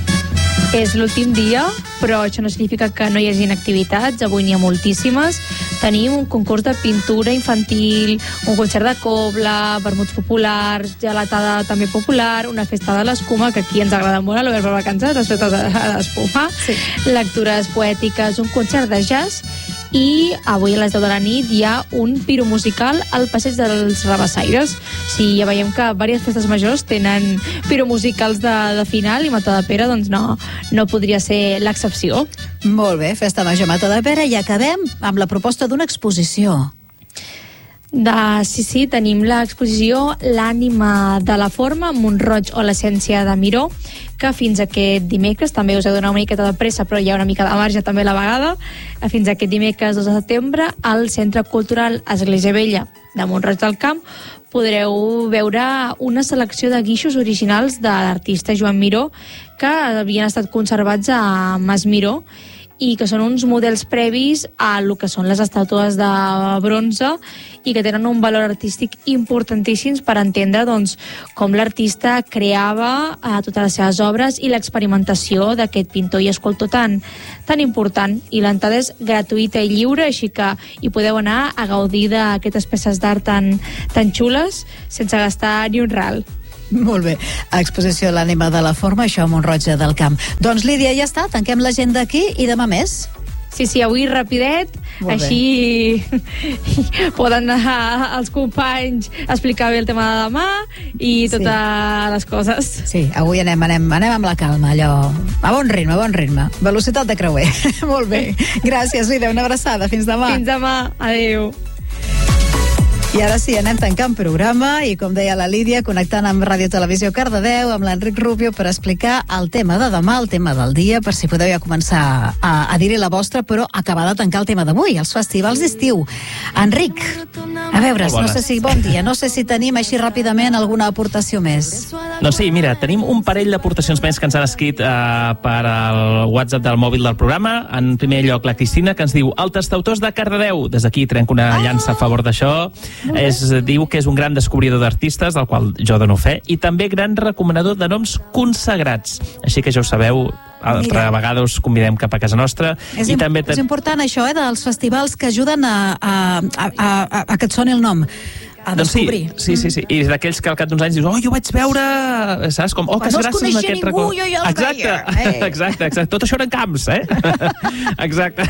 És l'últim dia, però això no significa que no hi hagin activitats. Avui n'hi ha moltíssimes. Tenim un concurs de pintura infantil, un concert de cobla, vermuts populars, gelatada també popular, una festa de l'escuma, que aquí ens agrada molt a l'Obert per Vacances, les festes de l'escuma, sí. Lectures poètiques, un concert de jazz, i avui a les deu de la nit hi ha un piro musical al passeig dels Rabassaires. Sí, ja veiem que diverses festes majors tenen piro musicals de, de final, i Matadepera doncs no, no podria ser l'excepció. Molt bé, festa major a Matadepera, i acabem amb la proposta d'una exposició. De, sí, sí, tenim l'exposició L'ànima de la forma, Mont-roig o l'essència de Miró, que fins aquest dimecres, també us he donat una miqueta de pressa, però hi ha una mica de marge també a la vegada, fins aquest dimecres dos de setembre, al Centre Cultural Església Vella de Mont-roig del Camp, podreu veure una selecció de guixos originals de l'artista Joan Miró, que havien estat conservats a Mas Miró, i que són uns models previs a lo que són les estàtues de bronze, i que tenen un valor artístic importantíssim per entendre doncs, com l'artista creava a totes les seves obres i l'experimentació d'aquest pintor i escultor tan, tan important. I l'entrada és gratuïta i lliure, així que hi podeu anar a gaudir d'aquestes peces d'art tan, tan xules sense gastar ni un ral. Molt bé. Exposició a l'ànima de la forma, això a Mont-roig del Camp. Doncs, Lídia, ja està. Tanquem l'agenda aquí i demà més. Sí, sí, avui rapidet, així poden anar els companys a explicar bé el tema de demà i totes sí. les coses. Sí, avui anem, anem, anem amb la calma, allò, a bon ritme, a bon ritme. Velocitat de creuer. Molt bé. Gràcies, Lídia, una abraçada. Fins demà. Fins demà. Adéu. I ara sí, anem tancant programa i, com deia la Lídia, connectant amb Ràdio Televisió Cardedeu, amb l'Enric Rubio, per explicar el tema de demà, el tema del dia, per si podeu ja començar a, a dir-hi la vostra, però acabar de tancar el tema d'avui, els festivals d'estiu. Enric, a veure, no sé si bon dia, no sé si tenim així ràpidament alguna aportació més. Doncs sí, mira, tenim un parell d'aportacions més que ens han escrit eh, per al WhatsApp del mòbil del programa. En primer lloc, la Cristina, que ens diu: el Tastautors de Cardedeu. Des d'aquí trenco una llança a favor d'això. Es diu que és un gran descobridor d'artistes, del qual jo dono fe, i també gran recomanador de noms consagrats. Així que ja ho sabeu, altra Mira. vegada us convidem cap a casa nostra. És, I imp també és important això, eh, dels festivals que ajuden a, a, a, a, a que et soni el nom. A descobrir. Doncs sí, sí, sí, sí. I d'aquells que al cap d'uns anys dius: oh, jo vaig veure... Saps? Com, oh, que no gràcies a aquest ningú, jo ja els exacte, veia. Eh. exacte, exacte. Tot això eren camps, eh? Exacte.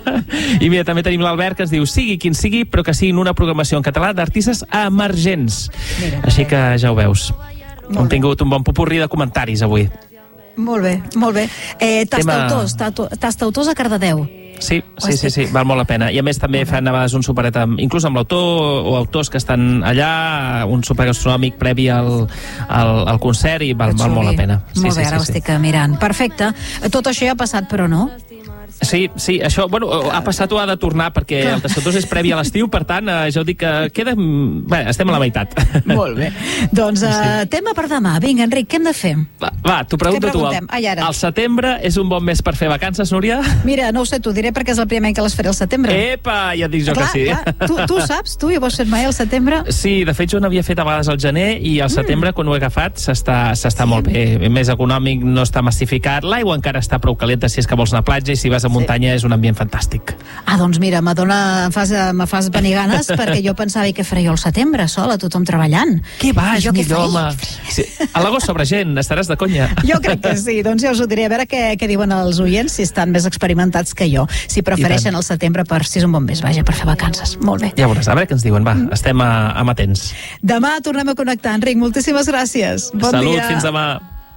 I mira, també tenim l'Albert, que ens diu: sigui quin sigui, però que siguin una programació en català d'artistes emergents. Mira. Així que ja ho veus. Molt Hem tingut un bon popurri de comentaris avui. Molt bé, molt bé. Eh, Tastautors, Tema... Tastautors a Cardedeu. Sí, sí, sí, sí, val molt la pena. I a més també fan a vegades un superet amb, inclús amb l'autor o autors que estan allà, un super gastronòmic previ al, al, al concert, i val, val molt la pena. Sí, molt bé, sí, ara sí, ho sí. estic mirant. Perfecte. Tot això ja ha passat, però no? Sí, sí, això, bueno, ha passat o ha de tornar, perquè Clar. el Tastautors és previ a l'estiu, per tant, eh, jo dic que queda... Bé, estem a la meitat. Molt bé. Doncs uh, sí. tema per demà. Vinga, Enric, què hem de fer? Va, va t'ho pregunto tu. El, Ai, el setembre és un bon mes per fer vacances, Núria? Mira, no ho sé, t'ho diré perquè és el primer any que les faré al setembre. Epa, ja et dic jo clar, que sí. Clar, tu, tu saps? Tu hi ho has fet mai al setembre? Sí, de fet jo n'havia fet a vegades al gener, i al setembre, mm. quan ho he agafat, s'està sí. molt bé. Més econòmic, no està massificat, l'aigua encara està prou calenta si és que vols anar a platja, i si vas a muntanya sí. és un ambient fantàstic. Ah, doncs mira, m'adona, em fas, me fas venir ganes, perquè jo pensava que faria jo al setembre, sola, tothom treballant. Què vas, millor, home? Sí. A l'agost sobre gent, estaràs de conya. Jo crec que sí, doncs ja us ho diré, a veure què, què diuen els oients, si estan més experimentats que jo, si prefereixen el setembre per si és un bon mes, vaja, per fer vacances. Molt bé. Ja veuràs, a veure què ens diuen, va, estem a, amatents. Demà tornem a connectar, Enric, moltíssimes gràcies. Bon Salut, dia. fins demà.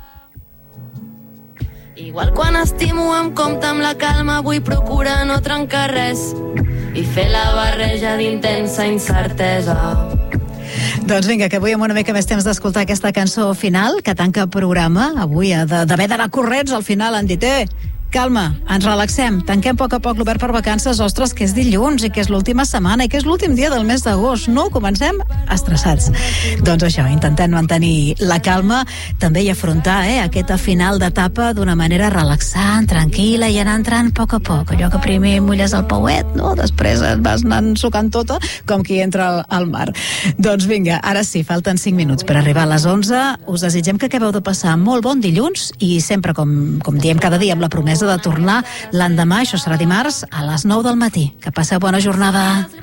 Igual quan estimo em compta amb la calma, vull procurar no trencar res i fer la barreja d'intensa incertesa. Doncs vinga, que avui amb una mica més temps d'escoltar aquesta cançó final, que tanca el programa, avui d'haver d'anar corrents, al final han dit, eh, calma, ens relaxem, tanquem a poc a poc l'Obert per Vacances, ostres, que és dilluns i que és l'última setmana i que és l'últim dia del mes d'agost, no? Comencem estressats. Doncs això, intentem mantenir la calma, també i afrontar eh, aquesta final d'etapa d'una manera relaxant, tranquil·la i anar entrant a poc a poc. Allò que primer mulles el pauet, no? Després et vas anant sucant tota, com qui entra al, al mar. Doncs vinga, ara sí, falten cinc minuts per arribar a les onze. Us desitgem que acabeu de passar molt bon dilluns i sempre, com, com diem cada dia, amb la promesa de tornar l'endemà, això serà dimarts, a les nou del matí. Que passeu bona jornada.